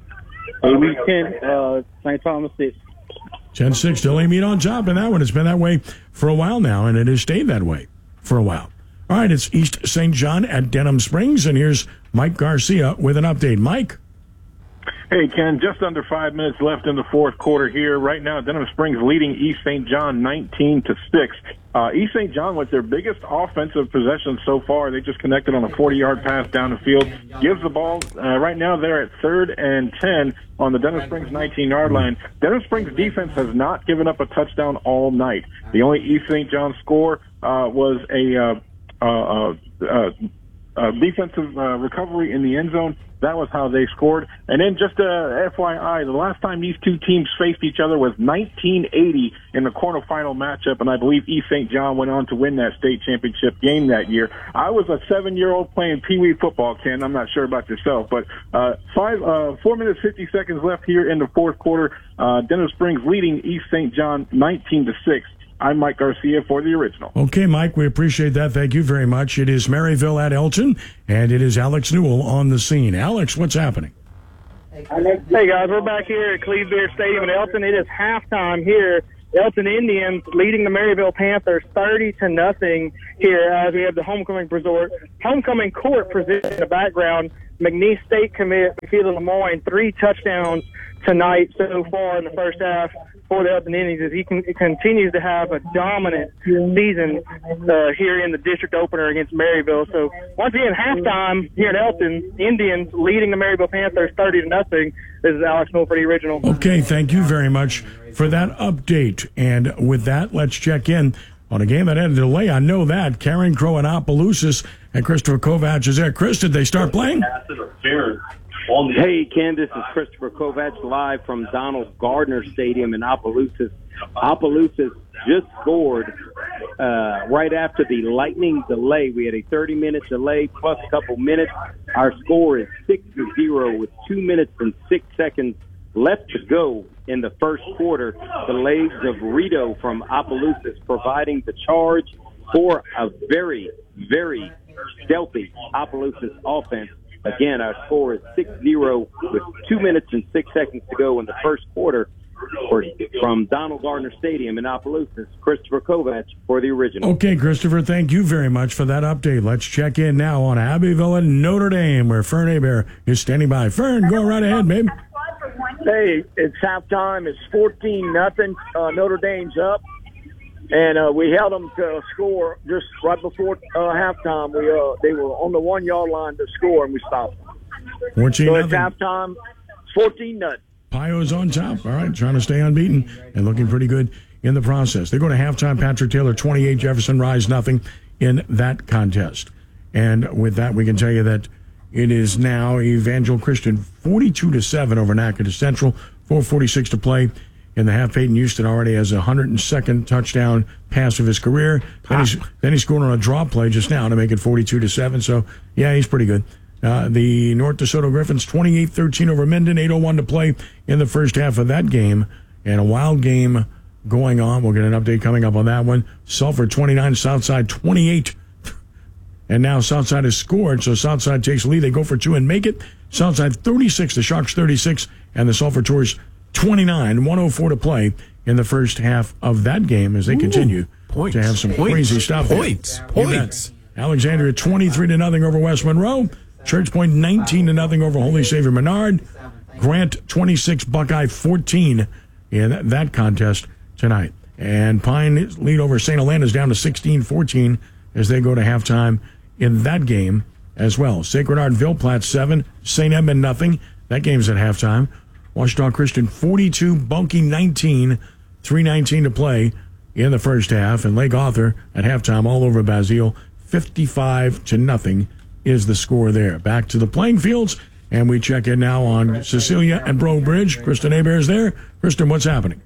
A V ten, uh, Saint Thomas six. ten six, still A Meet on top in that one. It's been that way for a while now, and it has stayed that way for a while. All right, it's East Saint John at Denham Springs, and here's Mike Garcia with an update. Mike? Hey, Ken, just under five minutes left in the fourth quarter here. Right now, Denham Springs leading East Saint John nineteen to six. Uh, East Saint John with their biggest offensive possession so far. They just connected on a forty-yard pass down the field. Gives the ball, uh, right now they're at third and ten on the Denham Springs nineteen-yard line. Denham Springs defense has not given up a touchdown all night. The only East Saint John score uh, was a uh, uh, uh, uh, defensive uh, recovery in the end zone. That was how they scored. And then just uh, F Y I, the last time these two teams faced each other was nineteen eighty in the quarterfinal matchup, and I believe East Saint John went on to win that state championship game that year. I was a seven-year-old playing Pee Wee football, Ken. I'm not sure about yourself, but uh, five, uh, four minutes, fifty seconds left here in the fourth quarter. Uh, Denham Springs leading East Saint John nineteen to six. I'm Mike Garcia for the Original. Okay, Mike, we appreciate that. Thank you very much. It is Maryville at Elton, and it is Alex Newell on the scene. Alex, what's happening? Hey, guys, we're back here at Cleve Beer Stadium in Elton. It is halftime here Elton Indians leading the Maryville Panthers thirty to nothing here as we have the homecoming resort, homecoming court position in the background. McNeese State commit Felix Lemoyne, three touchdowns tonight so far in the first half for the Elton Indians as he can, continues to have a dominant season uh, here in the district opener against Maryville. So once again, halftime here at Elton, Indians leading the Maryville Panthers thirty to nothing. This is Alex Moore for the Original. Okay, thank you very much for that update. And with that, let's check in on a game that had a delay. I know that. Karen Crow and Opelousas, and Christopher Kovac is there. Chris, did they start playing? Hey, Ken, this is Christopher Kovac live from Donald Gardner Stadium in Opelousas. Opelousas just scored uh, right after the lightning delay. We had a thirty-minute delay plus a couple minutes. Our score is six to zero with two minutes and six seconds left to go in the first quarter. The legs of Rito from Opelousas providing the charge for a very, very stealthy Opelousas offense. Again, our score is six zero with two minutes and six seconds to go in the first quarter. For, from Donald Gardner Stadium in Opelousas, Christopher Kovac for the Original. Okay, Christopher, thank you very much for that update. Let's check in now on Abbeville and Notre Dame, where Fern Hebert is standing by. Fern, go right ahead, babe. Hey, it's halftime. It's fourteen nothing. Uh, Notre Dame's up, and uh, we held them to a score just right before uh, halftime. We uh, they were on the one yard line to score, and we stopped them. fourteen so it's nothing. halftime. It's fourteen nothing. Pio's on top. All right, trying to stay unbeaten and looking pretty good in the process. They go to halftime. Patrick Taylor, twenty-eight. Jefferson Rise, nothing in that contest. And with that, we can tell you that it is now Evangel Christian forty-two to seven over Natchitoches Central. four forty-six to play in the half. Peyton Houston already has a one hundred second touchdown pass of his career. Then he's, then he scored on a draw play just now to make it forty-two to seven. So, yeah, he's pretty good. Uh, the North DeSoto Griffins, twenty-eight thirteen over Minden, eight oh one to play in the first half of that game. And a wild game going on. We'll get an update coming up on that one. Sulphur twenty-nine, Southside twenty-eight. And now Southside has scored, so Southside takes the lead. They go for two and make it. Southside thirty-six, the Sharks thirty-six, and the Sulphur Tours twenty-nine. one oh four to play in the first half of that game as they Ooh, continue points, to have some points, crazy stuff. Points, there. points. Alexandria twenty-three to nothing over West Monroe. Church Point nineteen to nothing over Holy Savior Menard. Grant twenty-six, Buckeye fourteen in that contest tonight. And Pine lead over Saint Helena is down to sixteen fourteen as they go to halftime in that game as well. Sacred Heart Ville Platte seven, Saint Edmund nothing. That game's at halftime. Washita Christian forty-two, Bunkie nineteen, three nineteen to play in the first half. And Lake Arthur at halftime all over Basile, fifty-five to nothing is the score there. Back to the playing fields, and we check in now on Cecilia and Breaux Bridge. Kristen Hebert is there. Kristen, what's happening?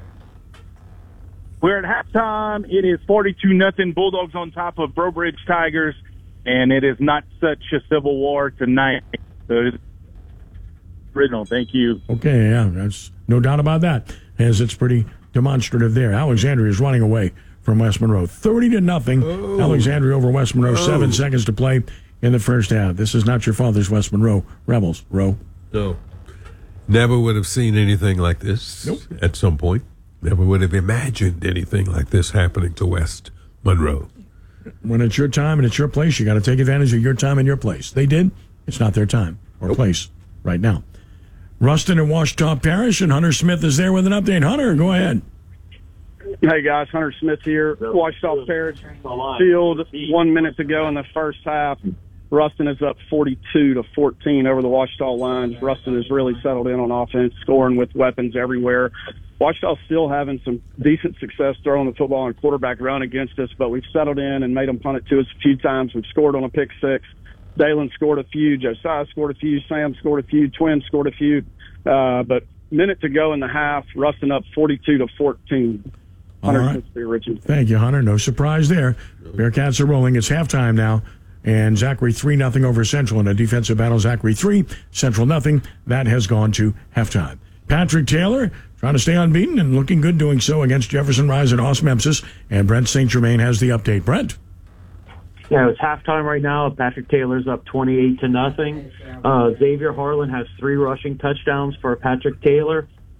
We're at halftime. It is forty-two nothing. Bulldogs on top of Breaux Bridge Tigers, and it is not such a civil war tonight. So it is original. Thank you. Okay, yeah, that's no doubt about that, as it's pretty demonstrative there. Alexandria is running away from West Monroe, thirty to nothing. Oh. Alexandria over West Monroe, oh. seven seconds to play in the first half. This is not your father's West Monroe Rebels, Roe. No. Never would have seen anything like this nope. at some point. Never would have imagined anything like this happening to West Monroe. When it's your time and it's your place, you got to take advantage of your time and your place. They did. It's not their time or nope. place right now. Ruston and Washita Parish, and Hunter Smith is there with an update. Hunter, go ahead. Hey, guys. Hunter Smith here. Washita Parish field one minute to go in the first half. Ruston is up forty-two to fourteen over the Washita Lions. Ruston has really settled in on offense, scoring with weapons everywhere. Washita's still having some decent success throwing the football and quarterback run against us, but we've settled in and made them punt it to us a few times. We've scored on a pick six. Dalen scored a few. Josiah scored a few. Sam scored a few. Twin scored a few. Uh, but minute to go in the half. Ruston up forty-two to fourteen. All right. Thank you, Hunter. No surprise there. Bearcats are rolling. It's halftime now. And Zachary three nothing over Central in a defensive battle. Zachary three, Central nothing. That has gone to halftime. Patrick Taylor trying to stay unbeaten and looking good doing so against Jefferson Rise and Osmempsis. And Brent Saint Germain has the update. Brent? Yeah, it's halftime right now. Patrick Taylor's up twenty-eight to nothing. Uh, Xavier Harlan has three rushing touchdowns for Patrick Taylor.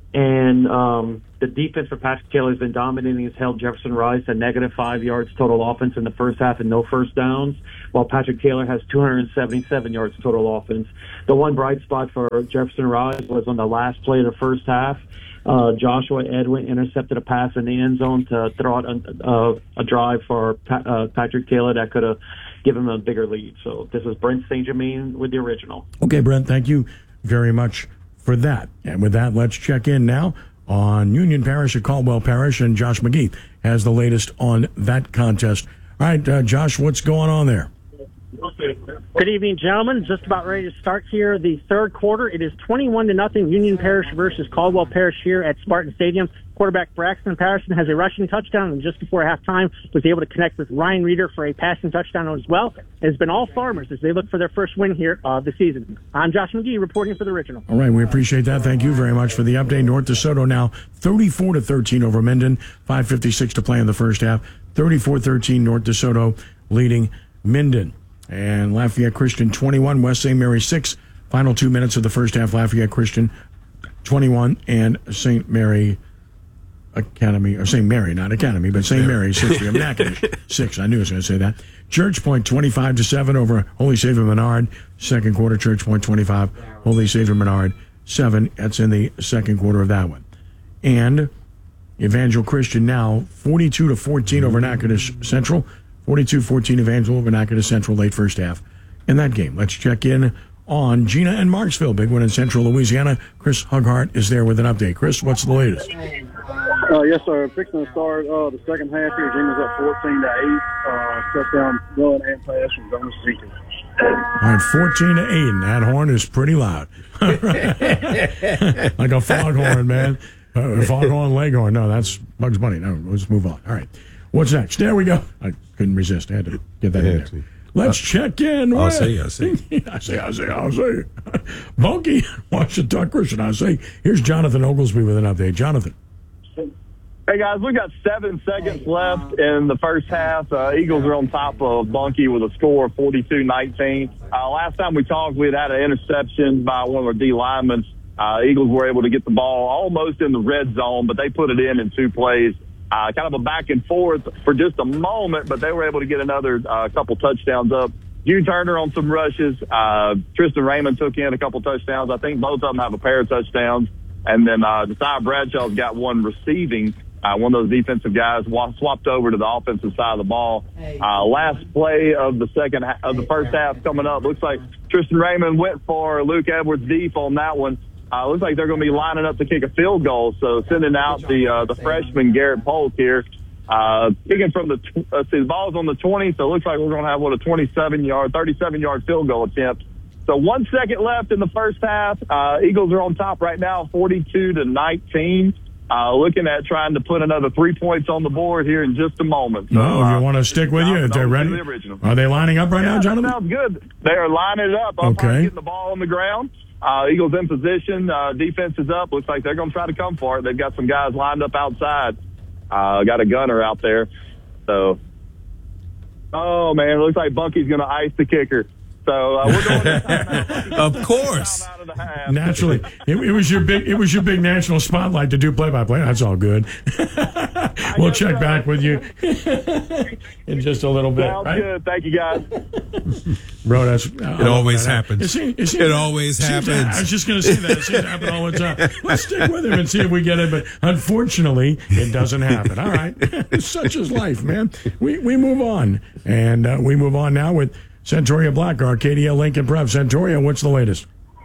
And um, the defense for Patrick Taylor has been dominating. Has held Jefferson Rice a negative five yards total offense in the first half and no first downs, while Patrick Taylor has two hundred seventy-seven yards total offense. The one bright spot for Jefferson Rice was on the last play of the first half. Uh, Joshua Edwin intercepted a pass in the end zone to throw out a, uh, a drive for pa- uh, Patrick Taylor that could have given him a bigger lead. So this is Brent Saint Germain with the original. Okay, Brent, thank you very much for that. And with that, let's check in now on Union Parish at Caldwell Parish, and Josh McGee has the latest on that contest. All right, uh, Josh, what's going on there? Good evening, gentlemen. Just about ready to start here the third quarter. It is twenty-one to nothing Union Parish versus Caldwell Parish here at Spartan Stadium. Quarterback Braxton Patterson has a rushing touchdown, and just before halftime was able to connect with Ryan Reeder for a passing touchdown as well. It's been all Farmers as they look for their first win here of the season. I'm Josh McGee reporting for the Original. All right, we appreciate that. Thank you very much for the update. North DeSoto now thirty-four to thirteen over Minden. five fifty-six to play in the first half. thirty-four thirteen North DeSoto leading Minden. And Lafayette Christian twenty-one, West Saint Mary six. Final two minutes of the first half, Lafayette Christian twenty-one and Saint Mary Academy, or Saint Mary, not Academy, but Saint Mary six. I'm not gonna, six. I knew I was going to say that. Church Point twenty-five to seven over Holy Savior Menard. Second quarter, Church Point twenty-five, Holy Savior Menard seven. That's in the second quarter of that one. And Evangel Christian now forty-two to fourteen over Natchitoches Central. forty-two fourteen Evangel over Natchitoches Central late first half in that game. Let's check in on Gina and Marksville. Big one in Central Louisiana. Chris Hughart is there with an update. Chris, what's the latest? Uh, yes, sir. Fixing to start uh, the second half here. Gina's up fourteen to eight. Uh, touchdown run and pass from Jonas Jenkins. All right, fourteen to eight, and that horn is pretty loud. Like a foghorn, man. A foghorn, leghorn. No, that's Bugs Bunny. No, let's move on. All right. What's next? There we go. I couldn't resist. I had to get that in there. Let's uh, check in. I'll say, I'll say. I say, I say, I'll say. Bunky, Washington Christian, I say. Here's Jonathan Oglesby with an update. Jonathan. Hey, guys, we got seven seconds left in the first half. Uh, Eagles are on top of Bunky with a score of forty-two nineteen. Uh, last time we talked, we had had an interception by one of our D linemen. Uh, Eagles were able to get the ball almost in the red zone, but they put it in in two plays. Uh, kind of a back and forth for just a moment, but they were able to get another uh, couple touchdowns up. Hugh Turner on some rushes. Uh, Tristan Raymond took in a couple touchdowns. I think both of them have a pair of touchdowns. And then uh, Josiah Bradshaw's got one receiving. Uh, one of those defensive guys swapped over to the offensive side of the ball. Uh, last play of the second ha- of the first half coming up. Looks like Tristan Raymond went for Luke Edwards deep on that one. Uh, looks like they're going to be lining up to kick a field goal. So sending out the uh, the freshman Garrett Polk here, uh, kicking from the t- let's see, the ball's on the twenty. So it looks like we're going to have what a twenty-seven yard, thirty-seven yard field goal attempt. So one second left in the first half. Uh, Eagles are on top right now, forty-two to nineteen. Uh, looking at trying to put another three points on the board here in just a moment. So, no, uh, you want to stick with you? If they're ready, the are they lining up right yeah, now, Jonathan? Sounds good. They are lining it up. Okay. Getting the ball on the ground. Uh, Eagles in position. Uh, defense is up. Looks like they're going to try to come for it. They've got some guys lined up outside. Uh, got a gunner out there. So, oh man, it looks like Bunky's going to ice the kicker. So uh, we're going to of course. Naturally, it, it was your big. It was your big national spotlight to do play-by-play. That's all good. We'll check so. back with you in just a little bit. Sounds right? good. Thank you, guys. Bro, that's it. Always that. happens. It, seems, it, seems, it always happens. That, I was just going to say that. It seems to happen all the time. Let's stick with him and see if we get it. But unfortunately, it doesn't happen. All right, such is life, man. We we move on, and uh, we move on now with Centoria Black, Arcadia Lincoln Prep. Centoria, what's the latest?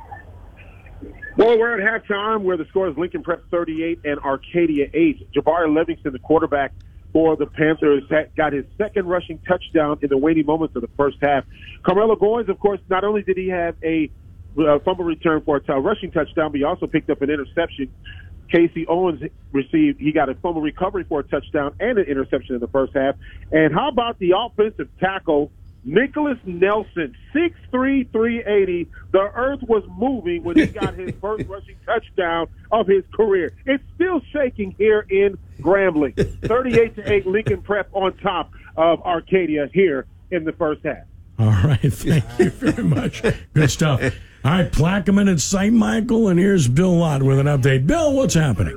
Well, we're at halftime where the score is Lincoln Prep thirty-eight and Arcadia eight. Jabari Livingston, the quarterback for the Panthers, got his second rushing touchdown in the waning moments of the first half. Carmelo Goins, of course, not only did he have a uh, fumble return for a t- rushing touchdown, but he also picked up an interception. Casey Owens received, he got a fumble recovery for a touchdown and an interception in the first half. And how about the offensive tackle, Nicholas Nelson, six three, three eighty. The earth was moving when he got his first rushing touchdown of his career. It's still shaking here in Grambling. thirty-eight to eight, Lincoln Prep on top of Arcadia here in the first half. All right. Thank you very much. Good stuff. All right, Plaquemine at Saint Michael, and here's Bill Lott with an update. Bill, what's happening?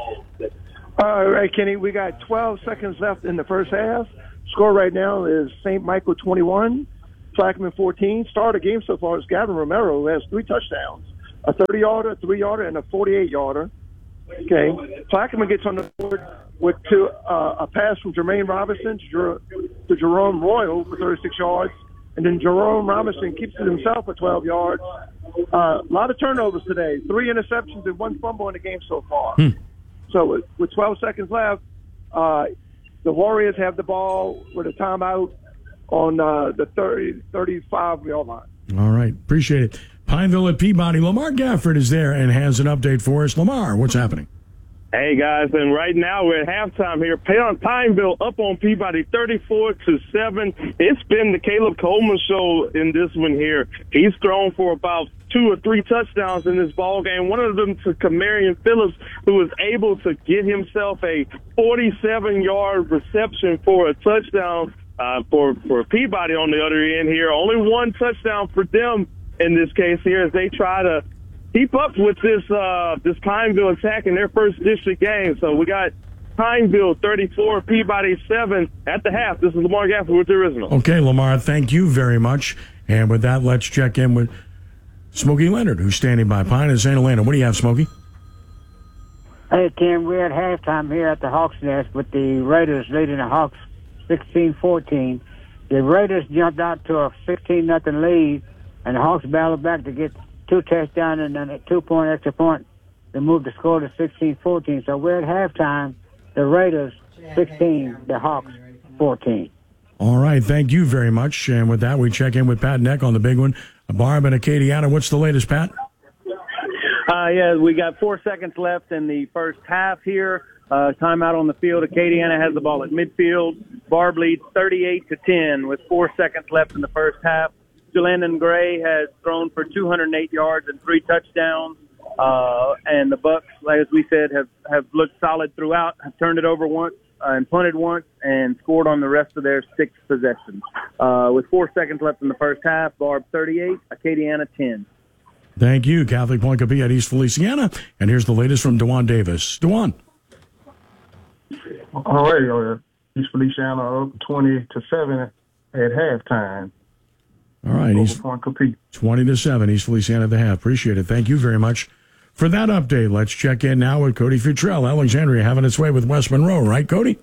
All right, Kenny, we got twelve seconds left in the first half. Score right now is Saint Michael twenty-one, Plaquemine fourteen. Star of the game so far is Gavin Romero, who has three touchdowns, a thirty-yarder, a three-yarder, and a forty-eight-yarder. Okay, Plaquemine gets on the board with two, uh, a pass from Jermaine Robinson to, Jer- to Jerome Royal for thirty-six yards, and then Jerome Robinson keeps it himself for twelve yards. Uh, a lot of turnovers today, three interceptions and one fumble in the game so far. Hmm. So with, with twelve seconds left, uh, the Warriors have the ball with a timeout on uh, the thirty, thirty-five-yard line. All right, appreciate it. Pineville at Peabody. Lamar Gafford is there and has an update for us. Lamar, what's happening? Hey, guys, and right now we're at halftime here. Pineville up on Peabody thirty-four to seven. It's been the Caleb Coleman show in this one here. He's thrown for about two or three touchdowns in this ball game. One of them to Camarion Phillips, who was able to get himself a forty-seven-yard reception for a touchdown uh, for, for Peabody on the other end here. Only one touchdown for them in this case here as they try to keep up with this uh, this Pineville attack in their first district game. So we got Pineville thirty-four, Peabody seven at the half. This is Lamar Gafford with the original. Okay, Lamar, thank you very much. And with that, let's check in with Smokey Leonard, who's standing by. Pine and Saint Helena. What do you have, Smokey? Hey, Tim, we're at halftime here at the Hawks Nest with the Raiders leading the Hawks sixteen fourteen. The Raiders jumped out to a sixteen nothing lead, and the Hawks battled back to get two touchdowns and then a two-point extra point to move the score to sixteen fourteen. So we're at halftime. The Raiders sixteen, the Hawks fourteen. All right, thank you very much. And with that, we check in with Pat Neck on the big one. Barb and Acadiana, what's the latest, Pat? Uh, yeah, we got four seconds left in the first half here. Uh, timeout on the field. Acadiana has the ball at midfield. Barb leads thirty-eight to ten with four seconds left in the first half. Landon Gray has thrown for two hundred eight yards and three touchdowns. Uh, and the Bucks, as we said, have, have looked solid throughout, have turned it over once uh, and punted once and scored on the rest of their six possessions. Uh, with four seconds left in the first half, Barb thirty-eight, Acadiana ten. Thank you, Catholic Point Copiah at East Feliciana. And here's the latest from Dewan Davis. Dewan. All right, uh, East Feliciana up twenty to seven at halftime. All right, he's twenty to seven. East Feliciana at the half. Appreciate it. Thank you very much for that update. Let's check in now with Cody Futrell. Alexandria having its way with West Monroe, right, Cody?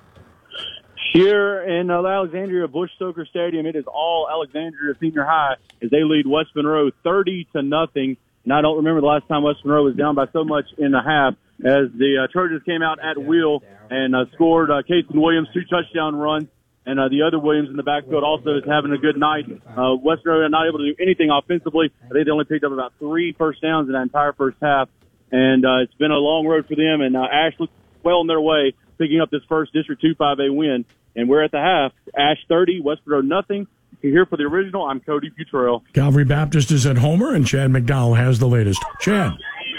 Here in uh, Alexandria Bush Stoker Stadium, it is all Alexandria Senior High as they lead West Monroe thirty to nothing. And I don't remember the last time West Monroe was down by so much in the half as the uh, Trojans came out at will and uh, scored uh, Casey Williams two touchdown runs. And uh, the other Williams in the backfield also is having a good night. Uh, West Monroe not able to do anything offensively. They only picked up about three first downs in that entire first half. And uh, it's been a long road for them. And uh, Ash looks well on their way, picking up this first District two five A win. And we're at the half. Ash thirty, West Monroe nothing. You're here for the original. I'm Cody Futrell. Calvary Baptist is at Homer, and Chad McDowell has the latest. Chad.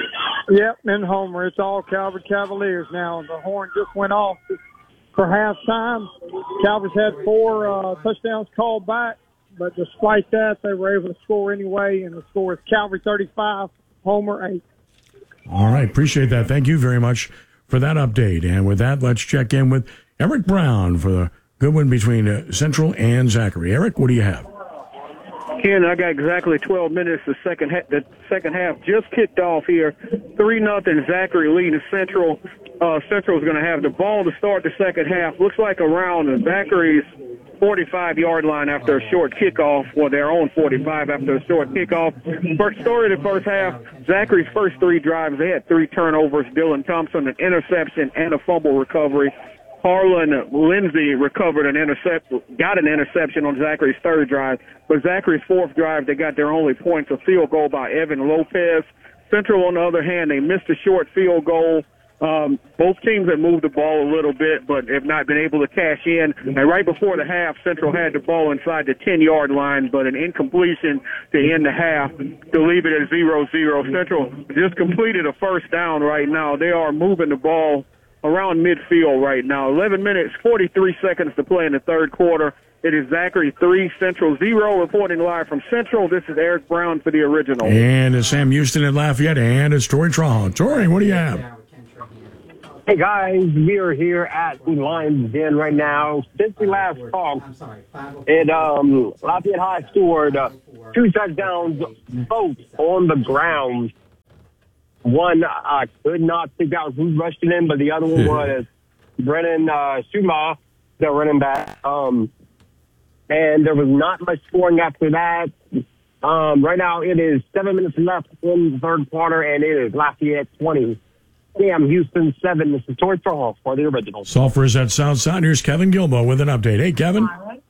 Yep, in Homer. It's all Calvary Cavaliers now. The horn just went off for halftime. Calvary's had four uh, touchdowns called back, but despite that, they were able to score anyway, and the score is Calvary thirty-five, Homer eight. All right, appreciate that. Thank you very much for that update. And with that, let's check in with Eric Brown for the good one between uh, Central and Zachary. Eric, what do you have? Ken, I got exactly twelve minutes. The second ha- the second half just kicked off here. Three nothing. Zachary leading Central. Uh, Central's going to have the ball to start the second half. Looks like around Zachary's forty-five-yard line after a short kickoff. Well, their own forty-five after a short kickoff. First story of the first half, Zachary's first three drives, they had three turnovers. Dylan Thompson, an interception and a fumble recovery. Harlan Lindsay recovered an intercept, got an interception on Zachary's third drive. But Zachary's fourth drive, they got their only points, a field goal by Evan Lopez. Central, on the other hand, they missed a short field goal. Um, both teams have moved the ball a little bit, but have not been able to cash in. And right before the half, Central had the ball inside the ten-yard line, but an incompletion to end the half to leave it at zero zero. Central just completed a first down right now. They are moving the ball around midfield right now. eleven minutes, forty-three seconds to play in the third quarter. It is Zachary three, Central zero. Reporting live from Central, this is Eric Brown for the original. And it's Sam Houston at Lafayette, and it's Tori Trahan. Tori, what do you have? Hey, guys, we are here at the Lions Den right now. Since we last talked, it, um, Lafayette High scored uh, two touchdowns, both on the ground. One, I could not figure out who rushed it in, but the other one was Brennan uh, Suma, the running back. Um, and there was not much scoring after that. Um, right now, it is seven minutes left in the third quarter, and it is Lafayette twenty. Sam Houston seven. This is Tori Trahan for the original. Sulphur is at Southside. Here's Kevin Gilbo with an update. Hey, Kevin.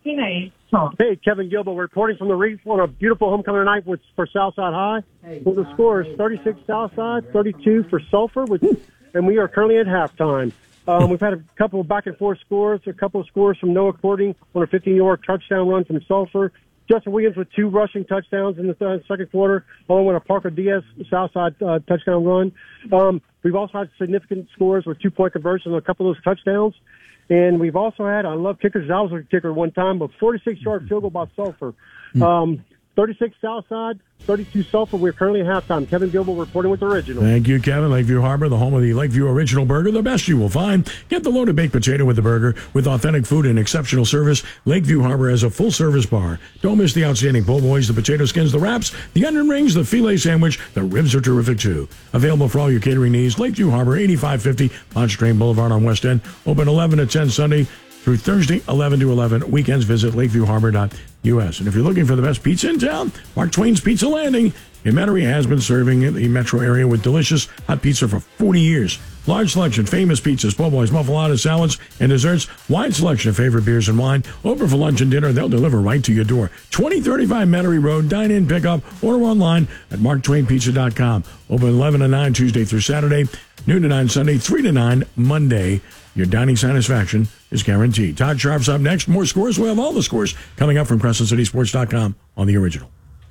Hey, Kevin Gilbo reporting from the Reef on a beautiful homecoming night with, for Southside High. Well, the score is thirty-six Southside, thirty-two for Sulphur, with, and we are currently at halftime. Um, we've had a couple of back and forth scores, a couple of scores from Noah Courting on a fifteen-yard touchdown run from Sulphur. Justin Williams with two rushing touchdowns in the th- second quarter, along with a Parker Diaz Southside uh, touchdown run. Um, we've also had significant scores with two-point conversions on a couple of those touchdowns. And we've also had, I love kickers, I was a kicker one time, but forty-six-yard field goal by Sulphur. Um, thirty-six Southside, thirty-two Sulphur. We're currently at halftime. Kevin Gilbo reporting with the original. Thank you, Kevin. Lakeview Harbor, the home of the Lakeview Original Burger, the best you will find. Get the loaded baked potato with the burger with authentic food and exceptional service. Lakeview Harbor has a full-service bar. Don't miss the outstanding po' boys, the potato skins, the wraps, the onion rings, the filet sandwich. The ribs are terrific, too. Available for all your catering needs. Lakeview Harbor, eighty-five fifty Pontchartrain Boulevard on West End. Open eleven to ten Sunday through Thursday, eleven to eleven. Weekends, visit lakeview harbor dot u s. And if you're looking for the best pizza in town, Mark Twain's Pizza Landing in Metairie has been serving in the metro area with delicious hot pizza for forty years. Large selection, famous pizzas, po' boys, muffaladas, salads, and desserts. Wide selection of favorite beers and wine. Open for lunch and dinner. They'll deliver right to your door. twenty thirty-five Metairie Road. Dine in, pick up, order online at mark twain pizza dot com. Open eleven to nine Tuesday through Saturday, noon to nine Sunday, three to nine Monday. Your dining satisfaction is guaranteed. Todd Sharp's up next. More scores. We'll have all the scores coming up from crescent city sports dot com on the original.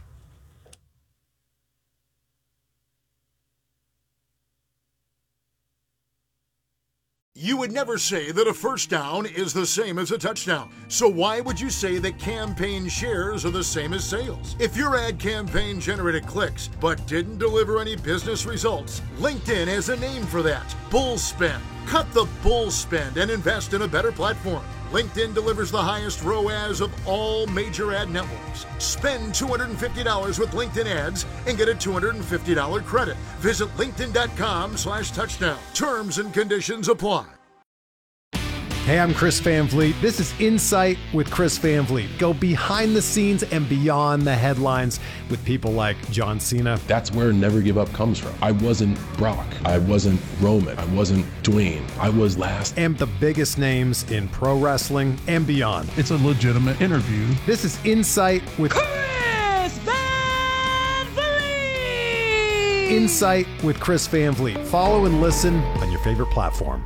You would never say that a first down is the same as a touchdown. So why would you say that campaign shares are the same as sales? If your ad campaign generated clicks but didn't deliver any business results, LinkedIn has a name for that. Bull spend. Cut the bull spend and invest in a better platform. LinkedIn delivers the highest R O A S of all major ad networks. Spend two hundred fifty dollars with LinkedIn ads and get a two hundred fifty dollars credit. Visit linkedin.com slash touchdown. Terms and conditions apply. Hey, I'm Chris Van Vliet. This is Insight with Chris Van Vliet. Go behind the scenes and beyond the headlines with people like John Cena. That's where Never Give Up comes from. I wasn't Brock. I wasn't Roman. I wasn't Dwayne. I was last. And the biggest names in pro wrestling and beyond. It's a legitimate interview. This is Insight with Chris Van Vliet. Insight with Chris Van Vliet. Follow and listen on your favorite platform.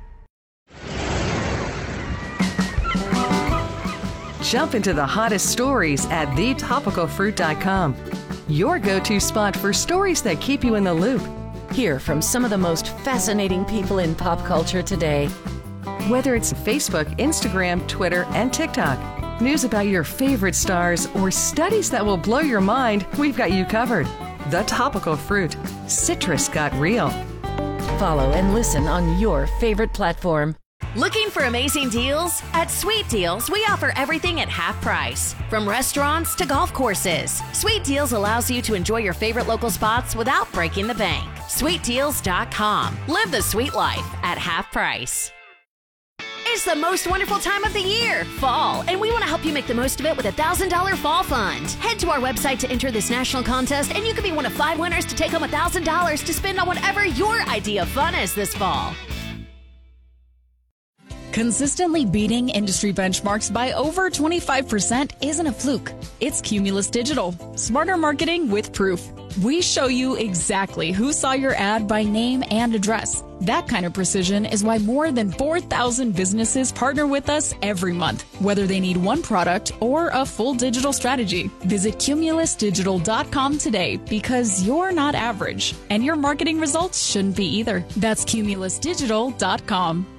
Jump into the hottest stories at the topical fruit dot com. Your go-to spot for stories that keep you in the loop. Hear from some of the most fascinating people in pop culture today. Whether it's Facebook, Instagram, Twitter, and TikTok, news about your favorite stars, or studies that will blow your mind, we've got you covered. The Topical Fruit. Citrus got real. Follow and listen on your favorite platform. Looking for amazing deals? At Sweet Deals, we offer everything at half price. From restaurants to golf courses, Sweet Deals allows you to enjoy your favorite local spots without breaking the bank. sweet deals dot com. Live the sweet life at half price. It's the most wonderful time of the year, fall, and we want to help you make the most of it with a one thousand dollars Fall Fund. Head to our website to enter this national contest, and you could be one of five winners to take home one thousand dollars to spend on whatever your idea of fun is this fall. Consistently beating industry benchmarks by over twenty-five percent isn't a fluke. It's Cumulus Digital. Smarter marketing with proof. We show you exactly who saw your ad by name and address. That kind of precision is why more than four thousand businesses partner with us every month, whether they need one product or a full digital strategy. Visit cumulus digital dot com today because you're not average, and your marketing results shouldn't be either. That's cumulus digital dot com.